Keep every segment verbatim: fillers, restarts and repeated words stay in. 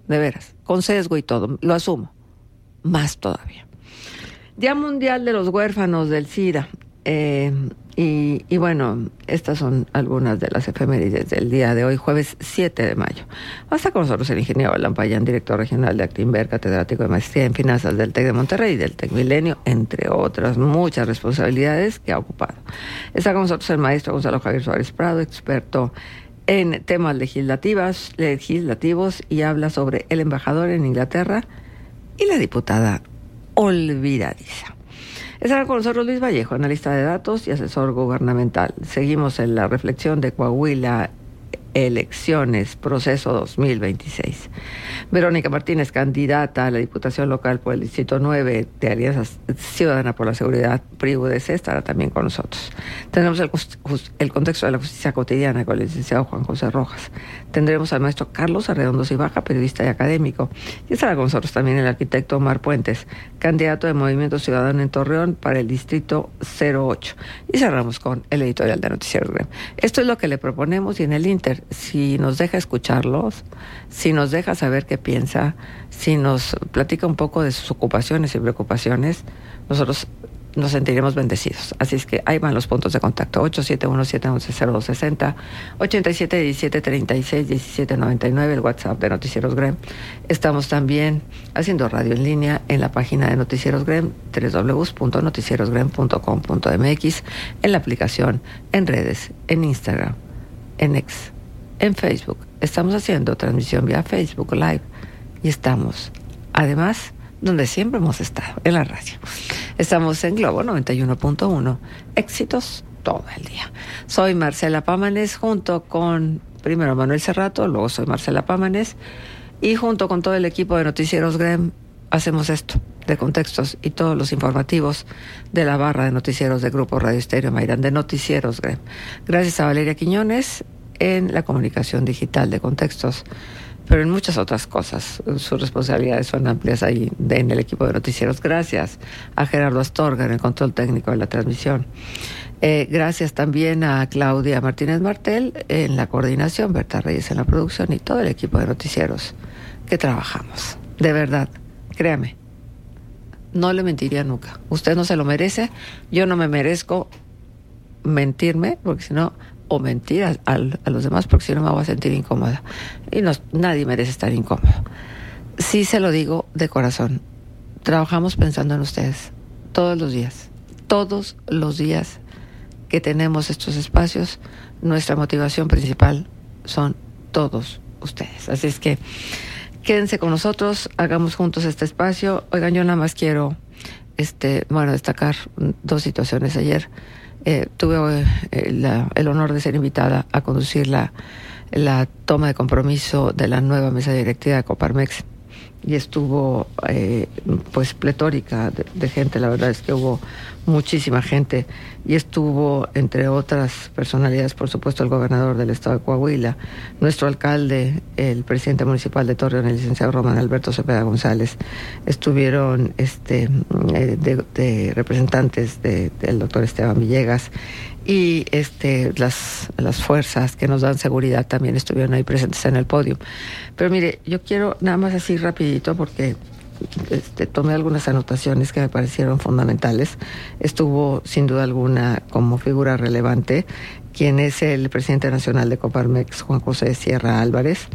de veras, con sesgo y todo, lo asumo, más todavía. Día Mundial de los Huérfanos del SIDA. Eh, y, y bueno, estas son algunas de las efemérides del día de hoy, jueves siete de mayo. Va a estar con nosotros el ingeniero Alan Payán, director regional de Actinver, catedrático de maestría en finanzas del TEC de Monterrey y del TEC Milenio, entre otras muchas responsabilidades que ha ocupado. Está con nosotros el maestro Gonzalo Javier Suárez Prado, experto en temas legislativos, legislativos y habla sobre el embajador en Inglaterra y la diputada olvidadiza. Estará con nosotros Luis Vallejo, analista de datos y asesor gubernamental. Seguimos en la reflexión de Coahuila, elecciones, proceso dos mil veintiséis. Verónica Martínez, candidata a la Diputación Local por el Distrito nueve de Alianza Ciudadana por la Seguridad, P R I U D C, estará también con nosotros. Tendremos el, el contexto de la justicia cotidiana con el licenciado Juan José Rojas. Tendremos al maestro Carlos Arredondo Cibaja, periodista y académico. Y estará con nosotros también el arquitecto Omar Puentes, candidato de Movimiento Ciudadano en Torreón para el Distrito cero ocho. Y cerramos con el editorial de Noticiero Grem. Esto es lo que le proponemos y en el Inter, si nos deja escucharlos, si nos deja saber qué piensa, si nos platica un poco de sus ocupaciones y preocupaciones, nosotros nos sentiremos bendecidos. Así es que ahí van los puntos de contacto: ocho siete uno siete uno cero dos seis cero, ochenta y siete diecisiete treinta y seis diecisiete noventa y nueve, el WhatsApp de Noticieros Grem. Estamos también haciendo radio en línea en la página de Noticieros Grem, doble u doble u doble u punto noticieros grem punto com punto m x, en la aplicación, en redes, en Instagram, en X, en Facebook. Estamos haciendo transmisión vía Facebook Live y estamos, además, donde siempre hemos estado, en la radio. Estamos en Globo noventa y uno punto uno, éxitos todo el día. Soy Marcela Pámanes, junto con, primero Manuel Cerrato, luego soy Marcela Pámanes, y junto con todo el equipo de Noticieros Grem, hacemos esto, de contextos y todos los informativos de la barra de noticieros de Grupo Radio Estéreo Mairán, de Noticieros Grem. Gracias a Valeria Quiñones en la comunicación digital de contextos, pero en muchas otras cosas. Sus responsabilidades son amplias ahí de, en el equipo de noticieros. Gracias a Gerardo Astorga en el control técnico de la transmisión. Eh, gracias también a Claudia Martínez Martel en la coordinación, Berta Reyes en la producción y todo el equipo de noticieros que trabajamos. De verdad, créame, no le mentiría nunca. Usted no se lo merece, yo no me merezco mentirme, porque si no, o mentir a, a, a los demás, porque si no me voy a sentir incómoda. Y no, nadie merece estar incómodo. Sí se lo digo de corazón. Trabajamos pensando en ustedes todos los días. Todos los días que tenemos estos espacios, nuestra motivación principal son todos ustedes. Así es que quédense con nosotros, hagamos juntos este espacio. Oigan, yo nada más quiero este, bueno, destacar dos situaciones. Ayer Eh, tuve eh, la, el honor de ser invitada a conducir la, la toma de compromiso de la nueva mesa directiva de Coparmex y estuvo eh, pues pletórica de, de gente. La verdad es que hubo muchísima gente y estuvo, entre otras personalidades, por supuesto, el gobernador del estado de Coahuila, nuestro alcalde, el presidente municipal de Torreón, el licenciado Román Alberto Cepeda González. Estuvieron este de, de representantes de, del doctor Esteban Villegas y este las, las fuerzas que nos dan seguridad también estuvieron ahí presentes en el podio. Pero mire, yo quiero nada más así rapidito porque Este, tomé algunas anotaciones que me parecieron fundamentales. Estuvo sin duda alguna como figura relevante quien es el presidente nacional de Coparmex, Juan José Sierra Álvarez,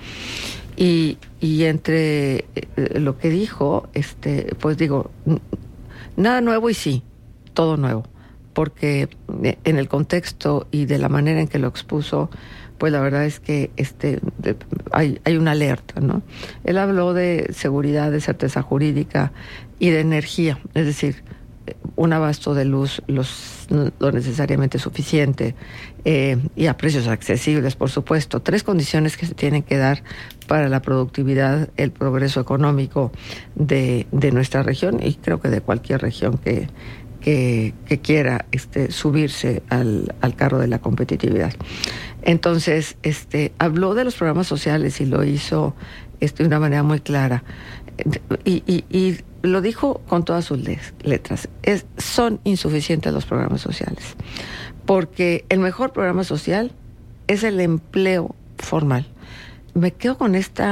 y, y entre eh, lo que dijo, este, pues digo, nada nuevo y sí, todo nuevo, porque en el contexto y de la manera en que lo expuso, pues la verdad es que este de, hay, hay una alerta, ¿no? Él habló de seguridad, de certeza jurídica y de energía, es decir, un abasto de luz los, lo necesariamente suficiente eh, y a precios accesibles, por supuesto. Tres condiciones que se tienen que dar para la productividad, el progreso económico de, de nuestra región y creo que de cualquier región que, que, que quiera este, subirse al, al carro de la competitividad. Entonces, este, habló de los programas sociales y lo hizo este, de una manera muy clara. Y, y, y lo dijo con todas sus letras. Es, son insuficientes los programas sociales. Porque el mejor programa social es el empleo formal. Me quedo con esta,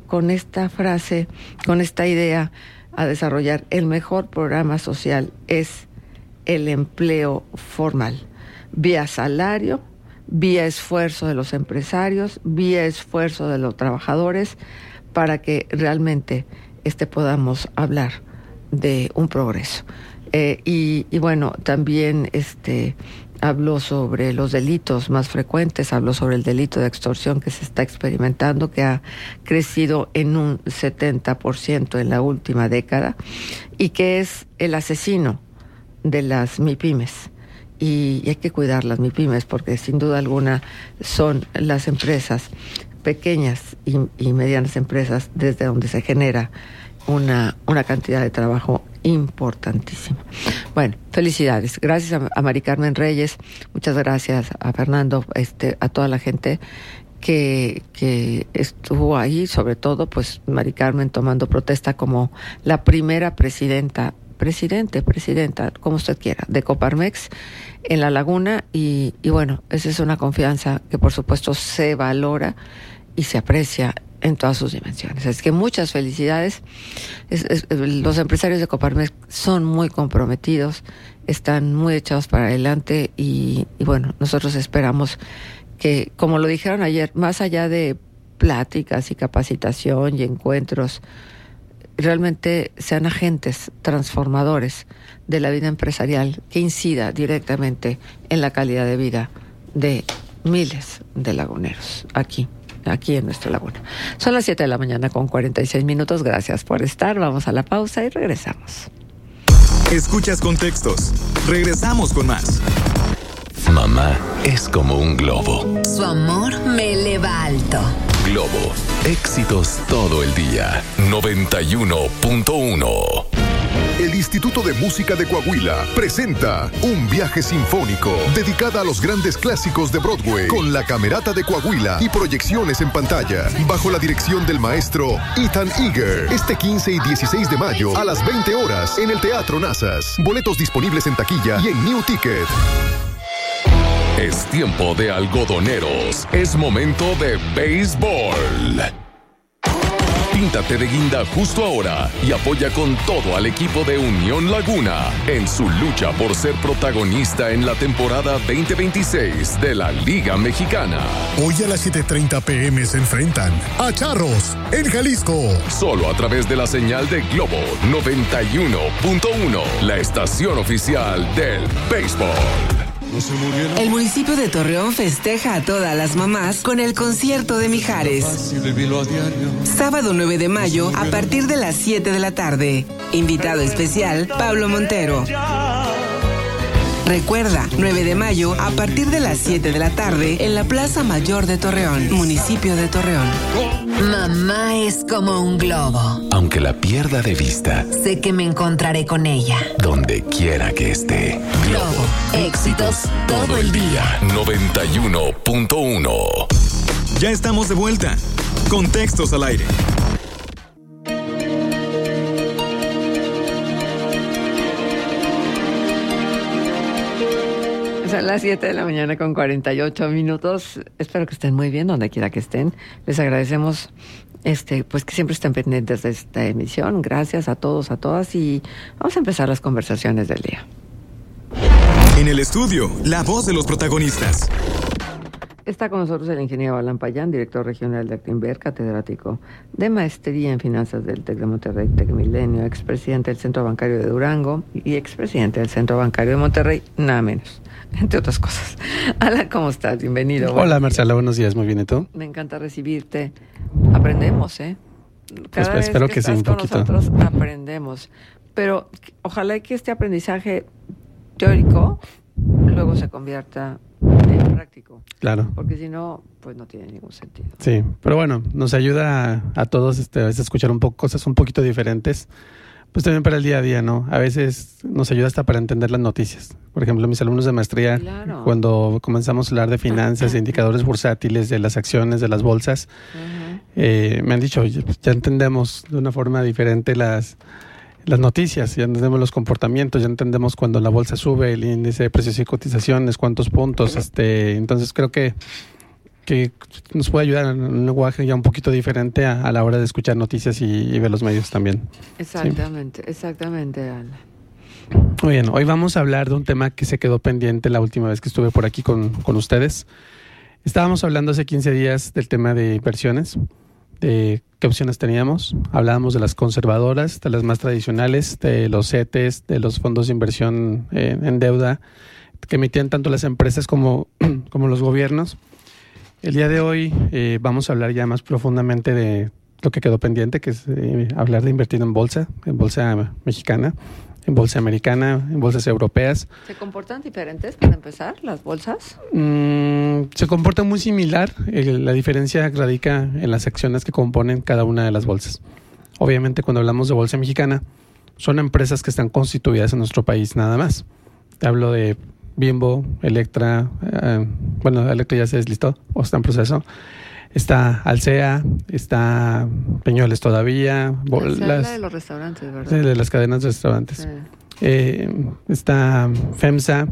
con esta frase, con esta idea a desarrollar. El mejor programa social es el empleo formal, vía salario, vía esfuerzo de los empresarios, vía esfuerzo de los trabajadores, para que realmente este podamos hablar de un progreso. Eh, y, y bueno, también este habló sobre los delitos más frecuentes, habló sobre el delito de extorsión que se está experimentando, que ha crecido en un setenta por ciento en la última década, y que es el asesino de las MIPYMES. Y, y hay que cuidar las MIPYMES, porque sin duda alguna son las empresas pequeñas y, y medianas empresas desde donde se genera una, una cantidad de trabajo importantísima. Bueno, felicidades. Gracias a, a Mari Carmen Reyes, muchas gracias a Fernando, este, a toda la gente que, que estuvo ahí, sobre todo pues Mari Carmen tomando protesta como la primera presidenta, presidente, presidenta, como usted quiera, de Coparmex en La Laguna, y, y bueno, esa es una confianza que por supuesto se valora y se aprecia en todas sus dimensiones. Es que muchas felicidades. Es, es, los empresarios de Coparmex son muy comprometidos, están muy echados para adelante, y, y bueno, nosotros esperamos que, como lo dijeron ayer, más allá de pláticas y capacitación y encuentros, realmente sean agentes transformadores de la vida empresarial que incida directamente en la calidad de vida de miles de laguneros aquí, aquí en nuestra laguna. Son las siete de la mañana con cuarenta y seis minutos. Gracias por estar. Vamos a la pausa y regresamos. Escuchas Contextos. Regresamos con más. Mamá es como un globo. Su amor me eleva alto. Globo, éxitos todo el día. noventa y uno punto uno. El Instituto de Música de Coahuila presenta un viaje sinfónico dedicada a los grandes clásicos de Broadway, con la Camerata de Coahuila y proyecciones en pantalla, bajo la dirección del maestro Ethan Eager. Este quince y dieciséis de mayo a las veinte horas en el Teatro Nazas. Boletos disponibles en taquilla y en New Ticket. Es tiempo de algodoneros. Es momento de béisbol. Píntate de guinda justo ahora y apoya con todo al equipo de Unión Laguna en su lucha por ser protagonista en la temporada veinte veintiséis de la Liga Mexicana. Hoy a las siete treinta pm se enfrentan a Charros en Jalisco. Solo a través de la señal de Globo noventa y uno punto uno, la estación oficial del béisbol. El municipio de Torreón festeja a todas las mamás con el concierto de Mijares. Sábado nueve de mayo a partir de las siete de la tarde. Invitado especial, Pablo Montero. Recuerda, nueve de mayo a partir de las siete de la tarde en la Plaza Mayor de Torreón, municipio de Torreón. Mamá es como un globo. Aunque la pierda de vista, sé que me encontraré con ella. donde quiera que esté. Globo, éxitos todo el día. noventa y uno punto uno. Ya estamos de vuelta. Contextos al aire. Son las siete de la mañana con cuarenta y ocho minutos. Espero que estén muy bien donde quiera que estén. Les agradecemos este, pues que siempre estén pendientes de esta emisión. Gracias a todos, a todas, y vamos a empezar las conversaciones del día. En el estudio, la voz de los protagonistas. Está con nosotros el ingeniero Alan Payán, director regional de Actinver, catedrático de maestría en finanzas del TEC de Monterrey, TEC Milenio, expresidente del Centro Bancario de Durango y expresidente del Centro Bancario de Monterrey, nada menos, entre otras cosas. Alan, ¿cómo estás? Bienvenido. Hola, Marcela, buenos días, muy bien, ¿y tú? Me encanta recibirte. Aprendemos, ¿eh? Cada Pues, espero vez que, que sí, estás un con poquito. nosotros aprendemos. Pero ojalá que este aprendizaje teórico luego se convierta en práctico. Claro. Porque si no, pues no tiene ningún sentido. Sí, pero bueno, nos ayuda a, a todos este, a veces escuchar un poco cosas un poquito diferentes, pues también para el día a día, ¿no? A veces nos ayuda hasta para entender las noticias. Por ejemplo, mis alumnos de maestría, Claro. cuando comenzamos a hablar de finanzas, de indicadores bursátiles, de las acciones, de las bolsas, Ujú. eh, me han dicho, oye, pues ya entendemos de una forma diferente las... las noticias, ya entendemos los comportamientos, ya entendemos cuando la bolsa sube, el índice de precios y cotizaciones, cuántos puntos, este, entonces creo que, que nos puede ayudar en un lenguaje ya un poquito diferente a, a la hora de escuchar noticias y, y ver los medios también. Exactamente, sí. exactamente, Alan. Muy bien, hoy vamos a hablar de un tema que se quedó pendiente la última vez que estuve por aquí con, con ustedes. Estábamos hablando hace quince días del tema de inversiones, de qué opciones teníamos. Hablábamos de las conservadoras, de las más tradicionales, de los C E T Es, de los fondos de inversión eh, en deuda, que emitían tanto las empresas como, como los gobiernos. El día de hoy eh, vamos a hablar ya más profundamente de lo que quedó pendiente, que es eh, hablar de invertir en bolsa, en bolsa mexicana, en bolsa americana, en bolsas europeas. ¿Se comportan diferentes para empezar las bolsas? Mm, se comportan muy similar. Eh, la diferencia radica en las acciones que componen cada una de las bolsas. Obviamente, cuando hablamos de bolsa mexicana, son empresas que están constituidas en nuestro país nada más. Te hablo de Bimbo, Electra, eh, bueno, Electra ya se deslistó o está en proceso. Está Alsea, está Peñoles todavía. Alsea las, la de los restaurantes, ¿verdad? De las cadenas de restaurantes. Sí. Eh, está FEMSA,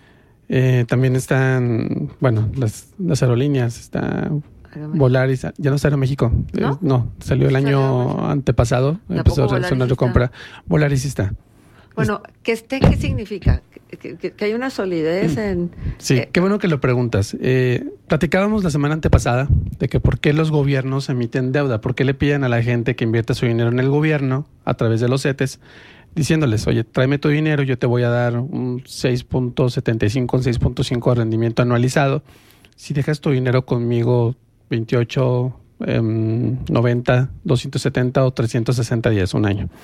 eh, también están, bueno, las, las aerolíneas, está Volaris, ya no está en México. ¿No? Eh, no, salió el año antepasado, empezó a hacer una recompra. Volaris está. Bueno, que esté, ¿qué significa? Que, que, que hay una solidez en... Sí, eh, qué bueno que lo preguntas. Eh, platicábamos la semana antepasada de que por qué los gobiernos emiten deuda, por qué le piden a la gente que invierta su dinero en el gobierno a través de los C E T Es, diciéndoles, oye, tráeme tu dinero, yo te voy a dar un seis punto setenta y cinco, un seis punto cinco de rendimiento anualizado. Si dejas tu dinero conmigo veintiocho, eh, noventa, doscientos setenta o trescientos sesenta días, un año.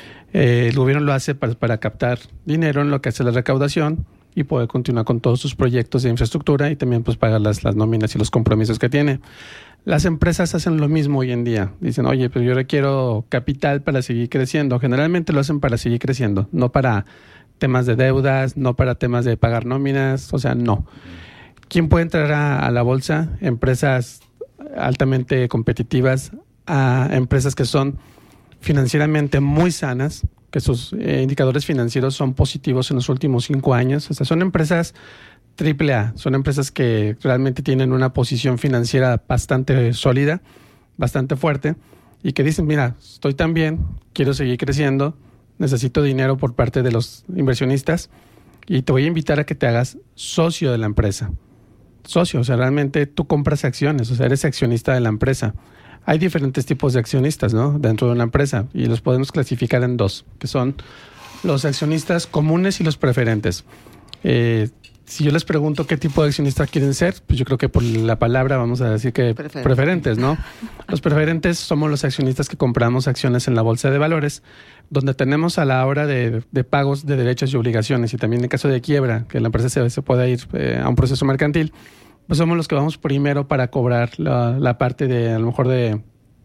Eh, el gobierno lo hace para, para captar dinero en lo que hace la recaudación y poder continuar con todos sus proyectos de infraestructura y también pues pagar las, las nóminas y los compromisos que tiene. Las empresas hacen lo mismo hoy en día. Dicen, oye, pero yo requiero capital para seguir creciendo. Generalmente lo hacen para seguir creciendo, no para temas de deudas, no para temas de pagar nóminas, o sea, no. ¿Quién puede entrar a, a la bolsa? Empresas altamente competitivas, a empresas que son financieramente muy sanas, que sus eh, indicadores financieros son positivos en los últimos cinco años. O sea, son empresas triple A, son empresas que realmente tienen una posición financiera bastante sólida, bastante fuerte, y que dicen, mira, estoy tan bien, quiero seguir creciendo, necesito dinero por parte de los inversionistas, y te voy a invitar a que te hagas socio de la empresa. Socio, o sea, realmente tú compras acciones, o sea, eres accionista de la empresa. Hay diferentes tipos de accionistas, ¿no?, dentro de una empresa, y los podemos clasificar en dos, que son los accionistas comunes y los preferentes. Eh, si yo les pregunto qué tipo de accionista quieren ser, pues yo creo que por la palabra vamos a decir que Preferente. preferentes, ¿no? Los preferentes somos los accionistas que compramos acciones en la bolsa de valores, donde tenemos a la hora de, de pagos de derechos y obligaciones, y también en caso de quiebra, que la empresa se, se pueda ir eh, a un proceso mercantil, pues somos los que vamos primero para cobrar la, la parte de, a lo mejor, de,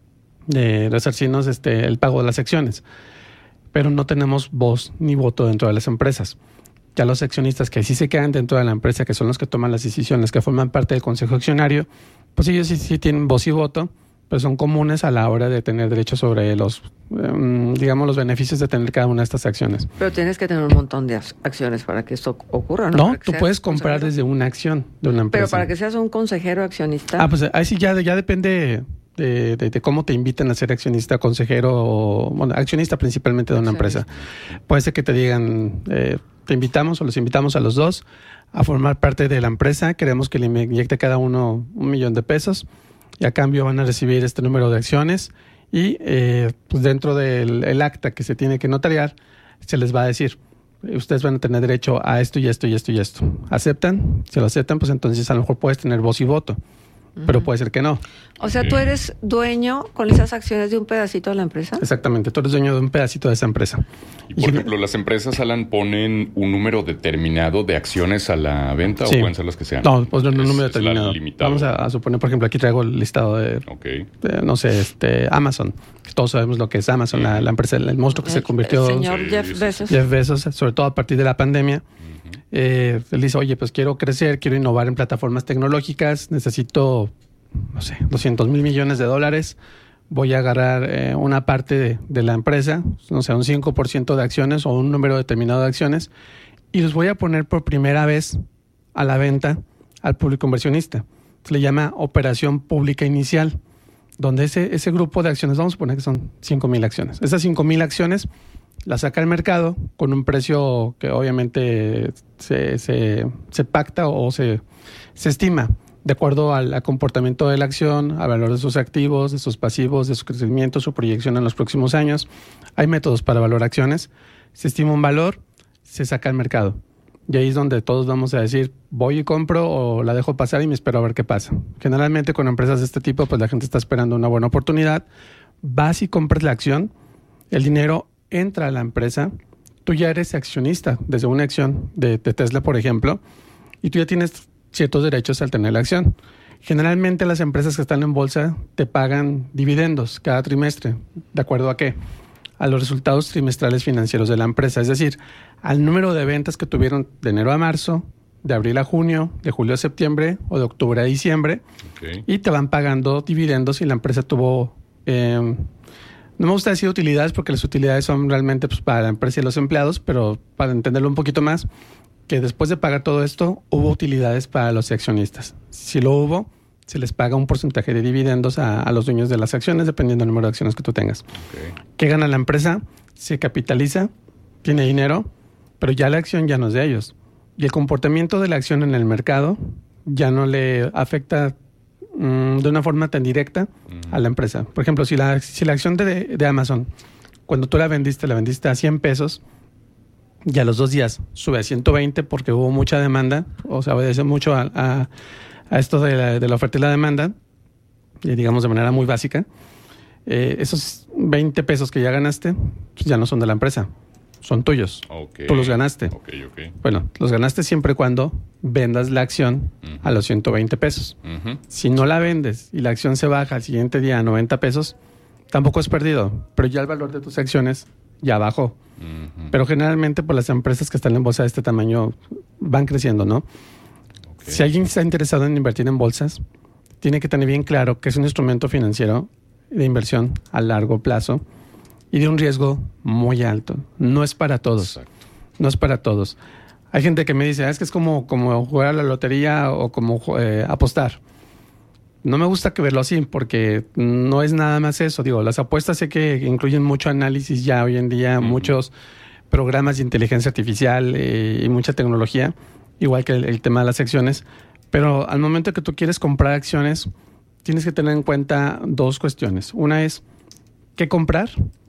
de resarcirnos este, el pago de las acciones. Pero no tenemos voz ni voto dentro de las empresas. Ya los accionistas que sí se quedan dentro de la empresa, que son los que toman las decisiones, que forman parte del consejo accionario, pues ellos sí, sí tienen voz y voto, pues son comunes a la hora de tener derecho sobre los, um, digamos, los beneficios de tener cada una de estas acciones. Pero tienes que tener un montón de acciones para que esto ocurra, ¿no? No, tú puedes comprar consejero. Desde una acción de una empresa. Pero para que seas un consejero accionista. Ah, pues ahí sí ya, ya depende de, de, de cómo te inviten a ser accionista, consejero, o, bueno, accionista principalmente de una empresa. Puede ser que te digan, eh, te invitamos o los invitamos a los dos a formar parte de la empresa. Queremos que le inyecte cada uno un millón de pesos. Y a cambio van a recibir este número de acciones y eh, pues dentro del el acta que se tiene que notariar se les va a decir, ustedes van a tener derecho a esto y esto y esto y esto. ¿Aceptan? Si lo aceptan, pues entonces a lo mejor puedes tener voz y voto, uh-huh. pero puede ser que no. O sea, ¿tú eres dueño con esas acciones de un pedacito de la empresa? Exactamente, tú eres dueño de un pedacito de esa empresa. Y por y ejemplo, ¿las empresas, Alan, ponen un número determinado de acciones a la venta sí. o pueden ser las que sean? No, pues no, un número es, determinado. Es Vamos a, a suponer, por ejemplo, aquí traigo el listado de, okay. de no sé, este Amazon. Todos sabemos lo que es Amazon, uh-huh. la, la empresa, el monstruo que el, se convirtió. El señor sí, Jeff Bezos. Jeff Bezos, sobre todo a partir de la pandemia. Uh-huh. Eh, él dice, oye, pues quiero crecer, quiero innovar en plataformas tecnológicas, necesito, no sé, doscientos mil millones de dólares. Voy a agarrar eh, una parte de, de la empresa, no sé, un cinco por ciento de acciones o un número determinado de acciones, y los voy a poner por primera vez a la venta al público inversionista. se le llama operación pública inicial, donde ese, ese grupo de acciones, vamos a suponer que son cinco mil acciones. Esas cinco mil acciones las saca al mercado con un precio que obviamente se, se, se pacta o se, se estima de acuerdo al, al comportamiento de la acción, al valor de sus activos, de sus pasivos, de su crecimiento, su proyección en los próximos años. Hay métodos para valorar acciones. Se estima un valor, se saca al mercado. Y ahí es donde todos vamos a decir, voy y compro o la dejo pasar y me espero a ver qué pasa. Generalmente con empresas de este tipo, pues la gente está esperando una buena oportunidad. Vas y compras la acción, el dinero entra a la empresa, tú ya eres accionista desde una acción de, de Tesla, por ejemplo, y tú ya tienes ciertos derechos al tener la acción. Generalmente las empresas que están en bolsa te pagan dividendos cada trimestre. ¿De acuerdo a qué? A los resultados trimestrales financieros de la empresa. Es decir, al número de ventas que tuvieron de enero a marzo, de abril a junio, de julio a septiembre o de octubre a diciembre. Okay. Y te van pagando dividendos si la empresa tuvo... Eh, no me gusta decir utilidades porque las utilidades son realmente pues, para la empresa y los empleados, pero para entenderlo un poquito más, que después de pagar todo esto, hubo utilidades para los accionistas. Si lo hubo, se les paga un porcentaje de dividendos a, a los dueños de las acciones, dependiendo del número de acciones que tú tengas. Okay. ¿Qué gana la empresa? Se capitaliza, tiene dinero, pero ya la acción ya no es de ellos. Y el comportamiento de la acción en el mercado ya no le afecta mmm, de una forma tan directa uh-huh. a la empresa. Por ejemplo, si la, si la acción de, de Amazon, cuando tú la vendiste, la vendiste a cien pesos, y a los dos días sube a ciento veinte porque hubo mucha demanda, o sea, obedece mucho a, a, a esto de la, de la oferta y la demanda, y digamos de manera muy básica, eh, esos veinte pesos que ya ganaste, pues ya no son de la empresa, son tuyos. Okay. Tú los ganaste. Okay, okay. Bueno, los ganaste siempre y cuando vendas la acción uh-huh. a los ciento veinte pesos. Uh-huh. Si no la vendes y la acción se baja al siguiente día a noventa pesos, tampoco es perdido, pero ya el valor de tus acciones ya bajó. Uh-huh. Pero generalmente por las empresas que están en bolsa de este tamaño van creciendo, ¿no? Okay. Si alguien está interesado en invertir en bolsas, tiene que tener bien claro que es un instrumento financiero de inversión a largo plazo y de un riesgo muy alto. No es para todos. Exacto. No es para todos. Hay gente que me dice, ah, es que es como, como jugar a la lotería o como eh, apostar. No me gusta que verlo así porque no es nada más eso. Digo, las apuestas sé que incluyen mucho análisis ya hoy en día, uh-huh. muchos programas de inteligencia artificial eh, y mucha tecnología, igual que el, el tema de las acciones. Pero al momento que tú quieres comprar acciones, tienes que tener en cuenta dos cuestiones. Una es qué comprar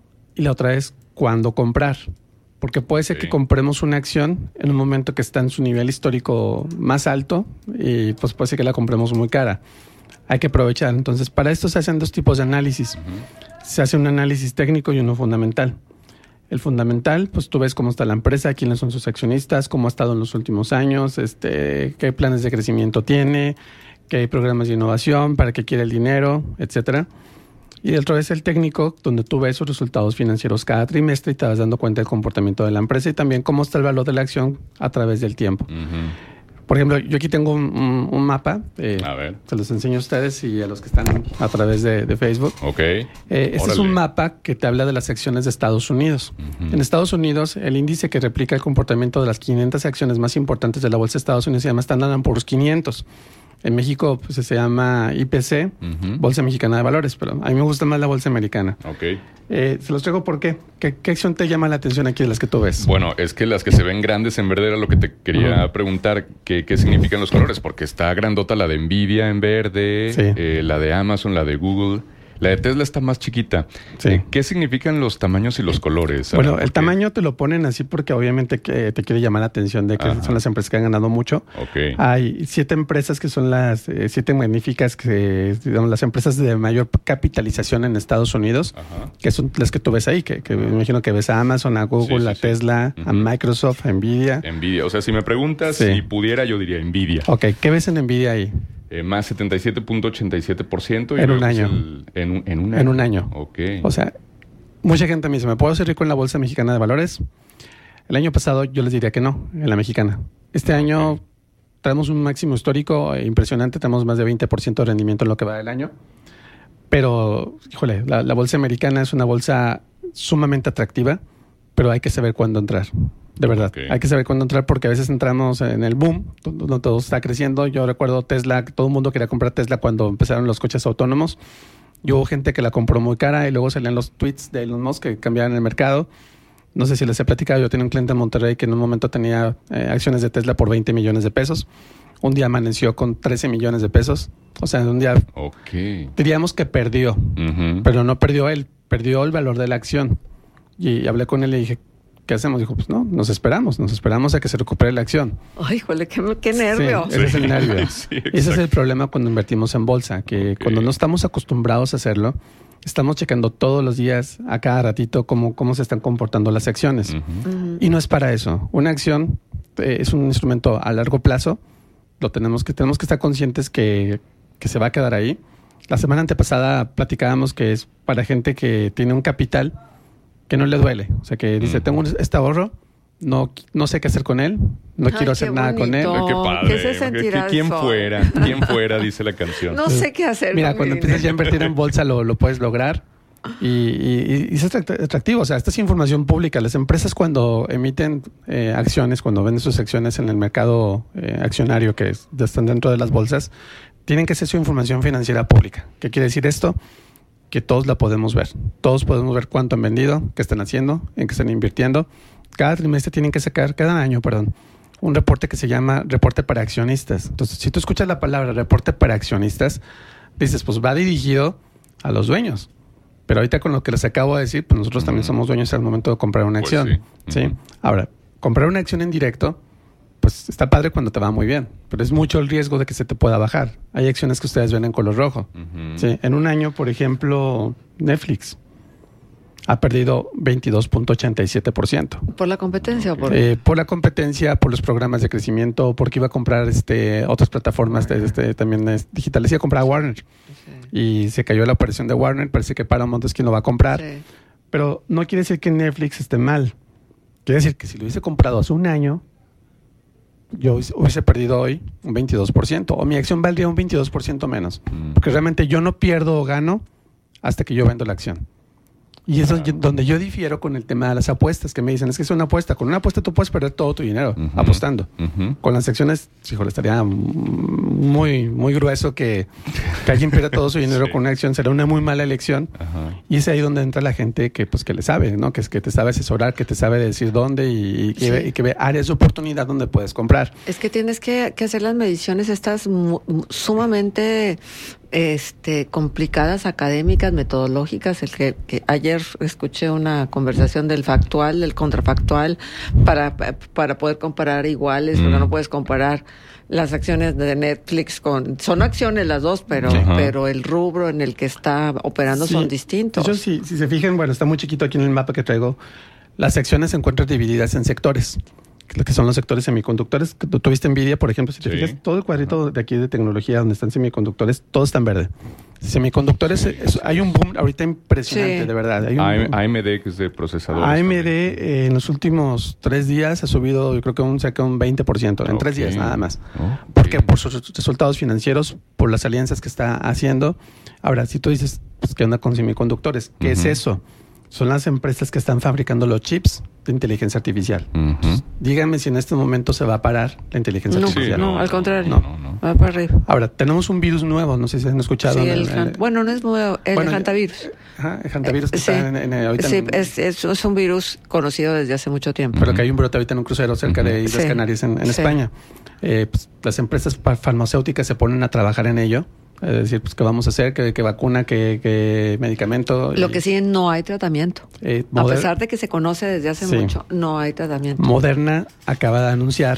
y la otra es cuándo comprar. Porque puede ser sí. que compremos una acción en un momento que está en su nivel histórico más alto y pues puede ser que la compremos muy cara. Hay que aprovechar. Entonces, para esto se hacen dos tipos de análisis. Uh-huh. Se hace un análisis técnico y uno fundamental. El fundamental, pues tú ves cómo está la empresa, quiénes son sus accionistas, cómo ha estado en los últimos años, este, qué planes de crecimiento tiene, qué programas de innovación, para qué quiere el dinero, etcétera. Y el otro es el técnico, donde tú ves sus resultados financieros cada trimestre y te vas dando cuenta del comportamiento de la empresa y también cómo está el valor de la acción a través del tiempo. Uh-huh. Por ejemplo, yo aquí tengo un, un, un mapa, eh, a ver. Se los enseño a ustedes y a los que están a través de, de Facebook. Ok. Eh, este Órale. Es un mapa que te habla de las acciones de Estados Unidos. Uh-huh. En Estados Unidos, el índice que replica el comportamiento de las quinientas acciones más importantes de la bolsa de Estados Unidos se llama Standard and Poor's quinientos. En México pues, se llama I P C, uh-huh. Bolsa Mexicana de Valores, pero a mí me gusta más la Bolsa Americana. Ok. Eh, se los traigo, ¿por qué? ¿Qué? ¿Qué acción te llama la atención aquí de las que tú ves? Bueno, es que las que se ven grandes en verde era lo que te quería uh-huh. preguntar. ¿Qué, ¿Qué significan los colores? Porque está grandota la de Nvidia en verde, sí. eh, la de Amazon, la de Google. La de Tesla está más chiquita. Sí. ¿Qué significan los tamaños y los colores? Bueno, el tamaño te lo ponen así porque obviamente que te quiere llamar la atención de que Ajá. son las empresas que han ganado mucho. Okay. Hay siete empresas que son las eh, siete magníficas, que digamos las empresas de mayor capitalización en Estados Unidos, Ajá. que son las que tú ves ahí, que, que me imagino que ves a Amazon, a Google, sí, sí, a Tesla, sí. uh-huh. a Microsoft, a Nvidia. Nvidia, o sea, si me preguntas sí. si pudiera, yo diría Nvidia. Ok, ¿qué ves en Nvidia ahí? Eh, más setenta y siete punto ochenta y siete por ciento. En un año. El, en, un, en un año. En un año. Ok. O sea, mucha gente me dice, ¿me puedo hacer rico en la Bolsa Mexicana de Valores? El año pasado yo les diría que no, en la mexicana. Este okay. año traemos un máximo histórico impresionante, tenemos más de veinte por ciento de rendimiento en lo que va del año. Pero, híjole, la, la Bolsa Americana es una bolsa sumamente atractiva, pero hay que saber cuándo entrar. De verdad, Okay. hay que saber cuándo entrar porque a veces entramos en el boom, donde todo está creciendo. Yo recuerdo Tesla, todo el mundo quería comprar Tesla cuando empezaron los coches autónomos. Y hubo gente que la compró muy cara y luego salían los tweets de Elon Musk que cambiaban el mercado. No sé si les he platicado, yo tenía un cliente en Monterrey que en un momento tenía eh, acciones de Tesla por veinte millones de pesos. Un día amaneció con trece millones de pesos. O sea, en un día Okay. diríamos que perdió, Ujú. pero no perdió él, perdió el valor de la acción. Y hablé con él y le dije, ¿qué hacemos? Dijo, pues no, nos esperamos, nos esperamos a que se recupere la acción. Ay, híjole, qué, qué nervio. Sí, ese es el nervio. Sí, Y ese es el exacto. problema cuando invertimos en bolsa, que Ok. cuando no estamos acostumbrados a hacerlo, estamos checando todos los días, a cada ratito, cómo, cómo se están comportando las acciones. Ujú. Ujú. Y no es para eso. Una acción eh, es un instrumento a largo plazo. Lo tenemos que, tenemos que estar conscientes que, que se va a quedar ahí. La semana antepasada platicábamos que es para gente que tiene un capital que no le duele. O sea, que dice, Ujú. tengo un- este ahorro, no, no sé qué hacer con él, no Ay, quiero qué hacer nada con él. bonito. Qué No, padre. ¿qué se sentirá ¿Quién eso? fuera? ¿Quién fuera? Dice la canción. No sé qué hacer. Mira, con cuando mi empiezas ya a dinero. invertir en bolsa lo, lo puedes lograr y, y- y es atract- atractivo. O sea, esta es información pública. Las empresas cuando emiten eh, acciones, cuando venden sus acciones en el mercado eh, accionario que es- están dentro de las bolsas, tienen que hacer su información financiera pública. ¿Qué quiere decir esto? Que todos la podemos ver. Todos podemos ver cuánto han vendido, qué están haciendo, en qué están invirtiendo. Cada trimestre tienen que sacar, cada año, perdón, un reporte que se llama reporte para accionistas. Entonces, si tú escuchas la palabra reporte para accionistas, dices, pues va dirigido a los dueños. Pero ahorita con lo que les acabo de decir, pues nosotros también Ujú. somos dueños al momento de comprar una Pues acción. sí. ¿Sí? Ujú. Ahora, comprar una acción en directo, pues está padre cuando te va muy bien, pero es mucho el riesgo de que se te pueda bajar. Hay acciones que ustedes ven en color rojo. Ujú. Sí, en un año, por ejemplo, Netflix ha perdido veintidós punto ochenta y siete por ciento. ¿Por la competencia o por...? Eh, por la competencia, por los programas de crecimiento, porque iba a comprar este otras plataformas de, este, también es, digitales. Iba a comprar a Warner Sí. y se cayó la operación de Warner. Parece que Paramount es quien lo va a comprar. Sí. Pero no quiere decir que Netflix esté mal. Quiere decir que si lo hubiese comprado hace un año, yo hubiese- hubiese perdido hoy un veintidós por ciento. O mi acción valdría un veintidós por ciento menos. Mm. Porque realmente yo no pierdo o gano hasta que yo vendo la acción. Y eso es yo- donde yo difiero con el tema de las apuestas, que me dicen, es que es una apuesta. Con una apuesta tú puedes perder todo tu dinero Ujú. apostando. Ujú. Con las acciones, híjole, estaría muy, muy grueso que, que alguien pierda todo su dinero Sí. con una acción. Será una muy mala elección. Ajá. Y es ahí donde entra la gente que pues que le sabe, ¿no? Que es que te sabe asesorar, que te sabe decir dónde y, y que, Sí. ve, y que ve áreas de oportunidad donde puedes comprar. Es que tienes que, que hacer las mediciones estas mu- mu- sumamente este, complicadas, académicas, metodológicas. El que, que ayer escuché una conversación del factual, del contrafactual, para, para poder comparar iguales, Mm. pero no puedes comparar las acciones de Netflix con... Son acciones las dos, pero, Ajá. pero el rubro en el que está operando Sí. son distintos. De hecho, si, si se fijan, bueno, está muy chiquito aquí en el mapa que traigo. Las secciones se encuentran divididas en sectores, que que son los sectores semiconductores. Que tú tuviste Nvidia, por ejemplo, si te Sí. fijas, todo el cuadrito de aquí de tecnología donde están semiconductores, todo está en verde. Semiconductores, es- hay un boom ahorita impresionante, Sí. de verdad. Hay un A- boom. A M D, que es de procesadores. A M también. D eh, en los últimos tres días ha subido, yo creo que un, cerca de un veinte por ciento, en tres Ok. días nada más. Ok. ¿Por qué? Por sus resultados financieros, por las alianzas que está haciendo. Ahora, si tú dices, pues, ¿qué onda con semiconductores? ¿Qué es Ujú. eso? Son las empresas que están fabricando los chips de inteligencia artificial. Ujú. Dígame si en este momento se va a parar la inteligencia No, artificial. no, al contrario. No, no, no. Va para arriba. Ahora, tenemos un virus nuevo, no sé si han escuchado. Sí, en el el- han- bueno, no es nuevo, el Bueno, hantavirus. Ajá, el hantavirus que Eh, sí. está en, en- ahorita Sí, en- es, es, es un virus conocido desde hace mucho tiempo. pero que hay un brote ahorita en un crucero cerca de Islas Sí. Canarias en, en Sí. España. Eh, pues, las empresas pa- farmacéuticas se ponen a trabajar en ello. Es decir, pues, ¿qué vamos a hacer? ¿Qué, qué vacuna? ¿Qué, qué medicamento? Lo Y, que sí, no hay tratamiento. eh, A Moder- pesar de que se conoce desde hace Sí. mucho, no hay tratamiento. Moderna acaba de anunciar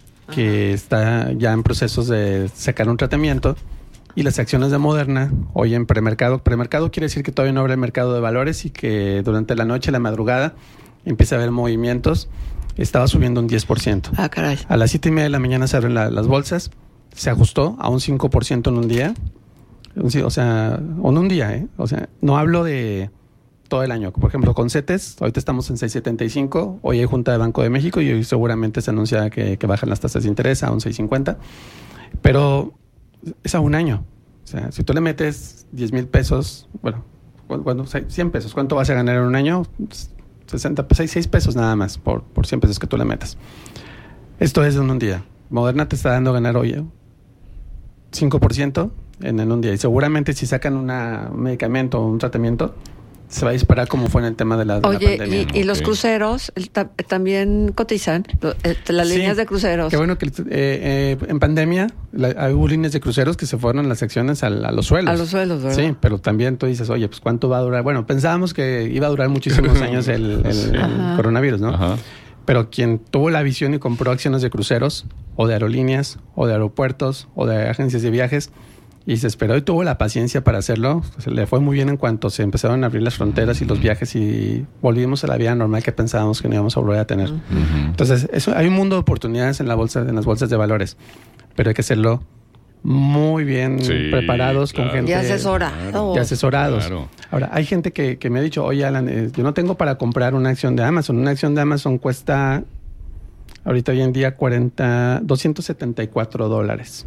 que está ya en procesos de sacar un tratamiento y las acciones de Moderna hoy en premercado. Premercado quiere decir que todavía no abre el mercado de valores y que durante la noche, la madrugada, empieza a haber movimientos. Estaba subiendo un diez por ciento. Ah, caray. A las siete y media de la mañana se abren la- las bolsas. Se ajustó a un cinco por ciento en un día. Un ci- O sea, en un día, ¿eh? O sea, no hablo de todo el año. Por ejemplo, con CETES, ahorita estamos en seis setenta y cinco. Hoy hay Junta de Banco de México y hoy seguramente se anuncia que, que bajan las tasas de interés a un seis cincuenta. Pero es a un año. O sea, si tú le metes diez mil pesos, bueno, cu- bueno, cien pesos, ¿cuánto vas a ganar en un año? sesenta, seis pesos nada más por, por cien pesos que tú le metas. Esto es en un día. Moderna te está dando a ganar hoy cinco por ciento en, en un día. Y seguramente si sacan una, un medicamento o un tratamiento, se va a disparar como fue en el tema de la, de Oye, la pandemia. y, y okay. los cruceros el, ta, también cotizan, el, las sí, líneas de cruceros. Qué bueno que eh, eh, en pandemia la, hubo líneas de cruceros que se fueron las secciones a, a los suelos. A los suelos, ¿verdad? Sí, pero también tú dices, oye, pues ¿cuánto va a durar? Bueno, pensábamos que iba a durar muchísimos años el, el, sí. el coronavirus, ¿no? Ajá. Pero quien tuvo la visión y compró acciones de cruceros, o de aerolíneas, o de aeropuertos, o de agencias de viajes, y se esperó y tuvo la paciencia para hacerlo, se le fue muy bien en cuanto se empezaron a abrir las fronteras y los viajes y volvimos a la vida normal que pensábamos que no íbamos a volver a tener. Uh-huh. Entonces, eso, hay un mundo de oportunidades en la bolsa, en las bolsas de valores, pero hay que hacerlo muy bien sí, preparados, claro. con gente... Y asesorados. Y asesorados. Claro. Ahora, hay gente que, que me ha dicho, oye, Alan, eh, yo no tengo para comprar una acción de Amazon. Una acción de Amazon cuesta, ahorita hoy en día, cuarenta, doscientos setenta y cuatro dólares.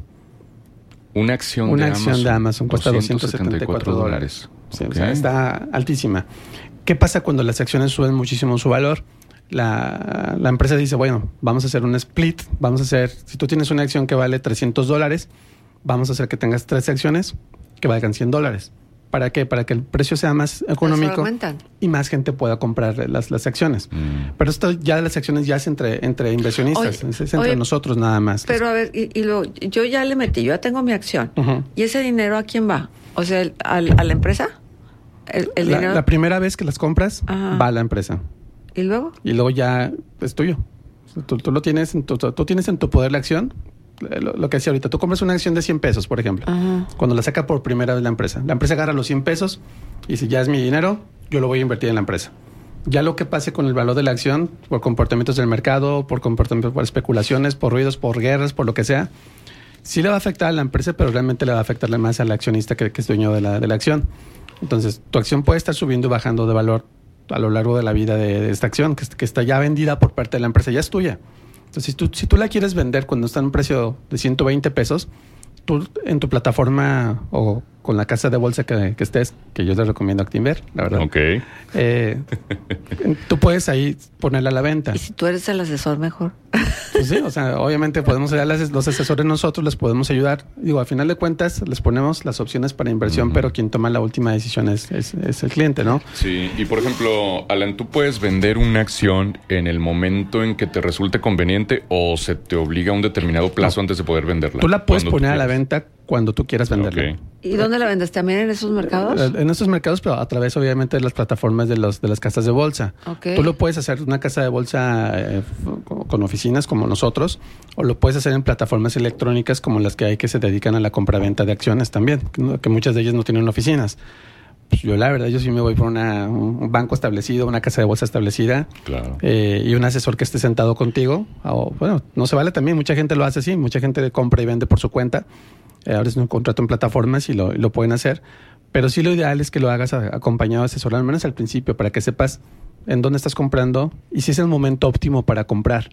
Una acción Una de acción Amazon, de Amazon cuesta doscientos setenta y cuatro dólares. Sí, okay. O sea, está altísima. ¿Qué pasa cuando las acciones suben muchísimo su valor? La, la empresa dice, bueno, vamos a hacer un split, vamos a hacer, si tú tienes una acción que vale trescientos dólares, vamos a hacer que tengas tres acciones que valgan cien dólares. ¿Para qué? Para que el precio sea más económico y más gente pueda comprar las, las acciones. Mm. Pero esto ya de las acciones ya es entre, entre inversionistas, oye, es entre oye, nosotros nada más. Pero a ver, y, y lo, yo ya le metí, yo ya tengo mi acción. Uh-huh. ¿Y ese dinero a quién va? O sea, el, al, ¿a la empresa? El, el la, dinero... la primera vez que las compras, ajá, va a la empresa. ¿Y luego? Y luego ya es tuyo. Tú, tú lo tienes en tu, tú tienes en tu poder la acción. Lo, lo que decía ahorita, tú compras una acción de cien pesos, por ejemplo. Ajá. Cuando la saca por primera vez la empresa. La empresa agarra los cien pesos y si ya es mi dinero, yo lo voy a invertir en la empresa. Ya lo que pase con el valor de la acción, por comportamientos del mercado, por comportamientos, por especulaciones, por ruidos, por guerras, por lo que sea, sí le va a afectar a la empresa, pero realmente le va a afectar más al accionista que, que es dueño de la, de la acción. Entonces, tu acción puede estar subiendo y bajando de valor a lo largo de la vida de, de esta acción, que, que está ya vendida por parte de la empresa, ya es tuya. Entonces, si tú, si tú la quieres vender cuando está en un precio de ciento veinte pesos, tú en tu plataforma o con la casa de bolsa que, que estés, que yo te recomiendo Actinver, la verdad. Ok. Eh, tú puedes ahí ponerla a la venta. Y si tú eres el asesor, mejor. Pues sí, o sea, obviamente podemos ayudar a los asesores nosotros, les podemos ayudar. Digo, al final de cuentas, les ponemos las opciones para inversión, uh-huh, pero quien toma la última decisión es, es, es el cliente, ¿no? Sí, y por ejemplo, Alan, ¿tú puedes vender una acción en el momento en que te resulte conveniente o se te obliga a un determinado plazo no. antes de poder venderla? Tú la puedes poner a la venta cuando tú quieras venderla. Okay. ¿Y dónde la vendes? ¿También en esos mercados? En esos mercados, pero a través obviamente de las plataformas de los de las casas de bolsa. Okay. Tú lo puedes hacer en una casa de bolsa eh, con oficinas como nosotros, o lo puedes hacer en plataformas electrónicas como las que hay que se dedican a la compraventa de acciones también, que, que muchas de ellas no tienen oficinas. Pues yo la verdad, yo sí me voy por una, un banco establecido, una casa de bolsa establecida, claro, eh, y un asesor que esté sentado contigo. O, bueno, no se vale también, mucha gente lo hace así, mucha gente compra y vende por su cuenta. Eh, ahora es un contrato en plataformas y lo, y lo pueden hacer. Pero sí lo ideal es que lo hagas a, acompañado de asesor, al menos al principio, para que sepas en dónde estás comprando y si es el momento óptimo para comprar.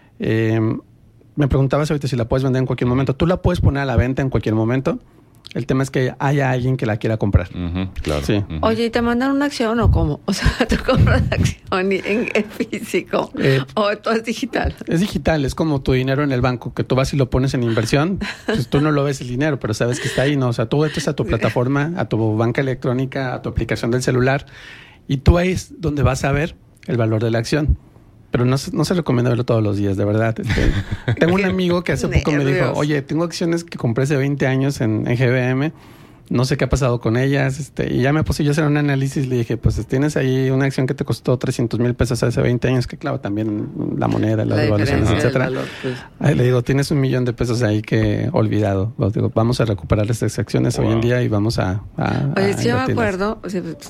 Eh, me preguntabas ahorita si la puedes vender en cualquier momento. Tú la puedes poner a la venta en cualquier momento. El tema es que haya alguien que la quiera comprar. Uh-huh, claro. Sí. Uh-huh. Oye, ¿y te mandan una acción o cómo? O sea, ¿tú compras la acción en, en físico eh, o todo es digital? Es digital, es como tu dinero en el banco, que tú vas y lo pones en inversión. Pues tú no lo ves el dinero, pero sabes que está ahí, ¿no? O sea, tú entras a tu plataforma, a tu banca electrónica, a tu aplicación del celular, y tú ahí es donde vas a ver el valor de la acción. Pero no, no se recomienda verlo todos los días, de verdad. Este, tengo un amigo que hace poco me dijo, oye, tengo acciones que compré hace veinte años en, en G B M, no sé qué ha pasado con ellas, este, y ya me puse yo a hacer un análisis y le dije, pues tienes ahí una acción que te costó trescientos mil pesos hace veinte años, que claro, también la moneda, las devaluaciones, etcétera. Valor, pues. Ahí le digo, tienes un millón de pesos ahí que olvidado. Los digo, vamos a recuperar estas acciones wow. hoy en día y vamos a... a Oye, a sí, yo me acuerdo,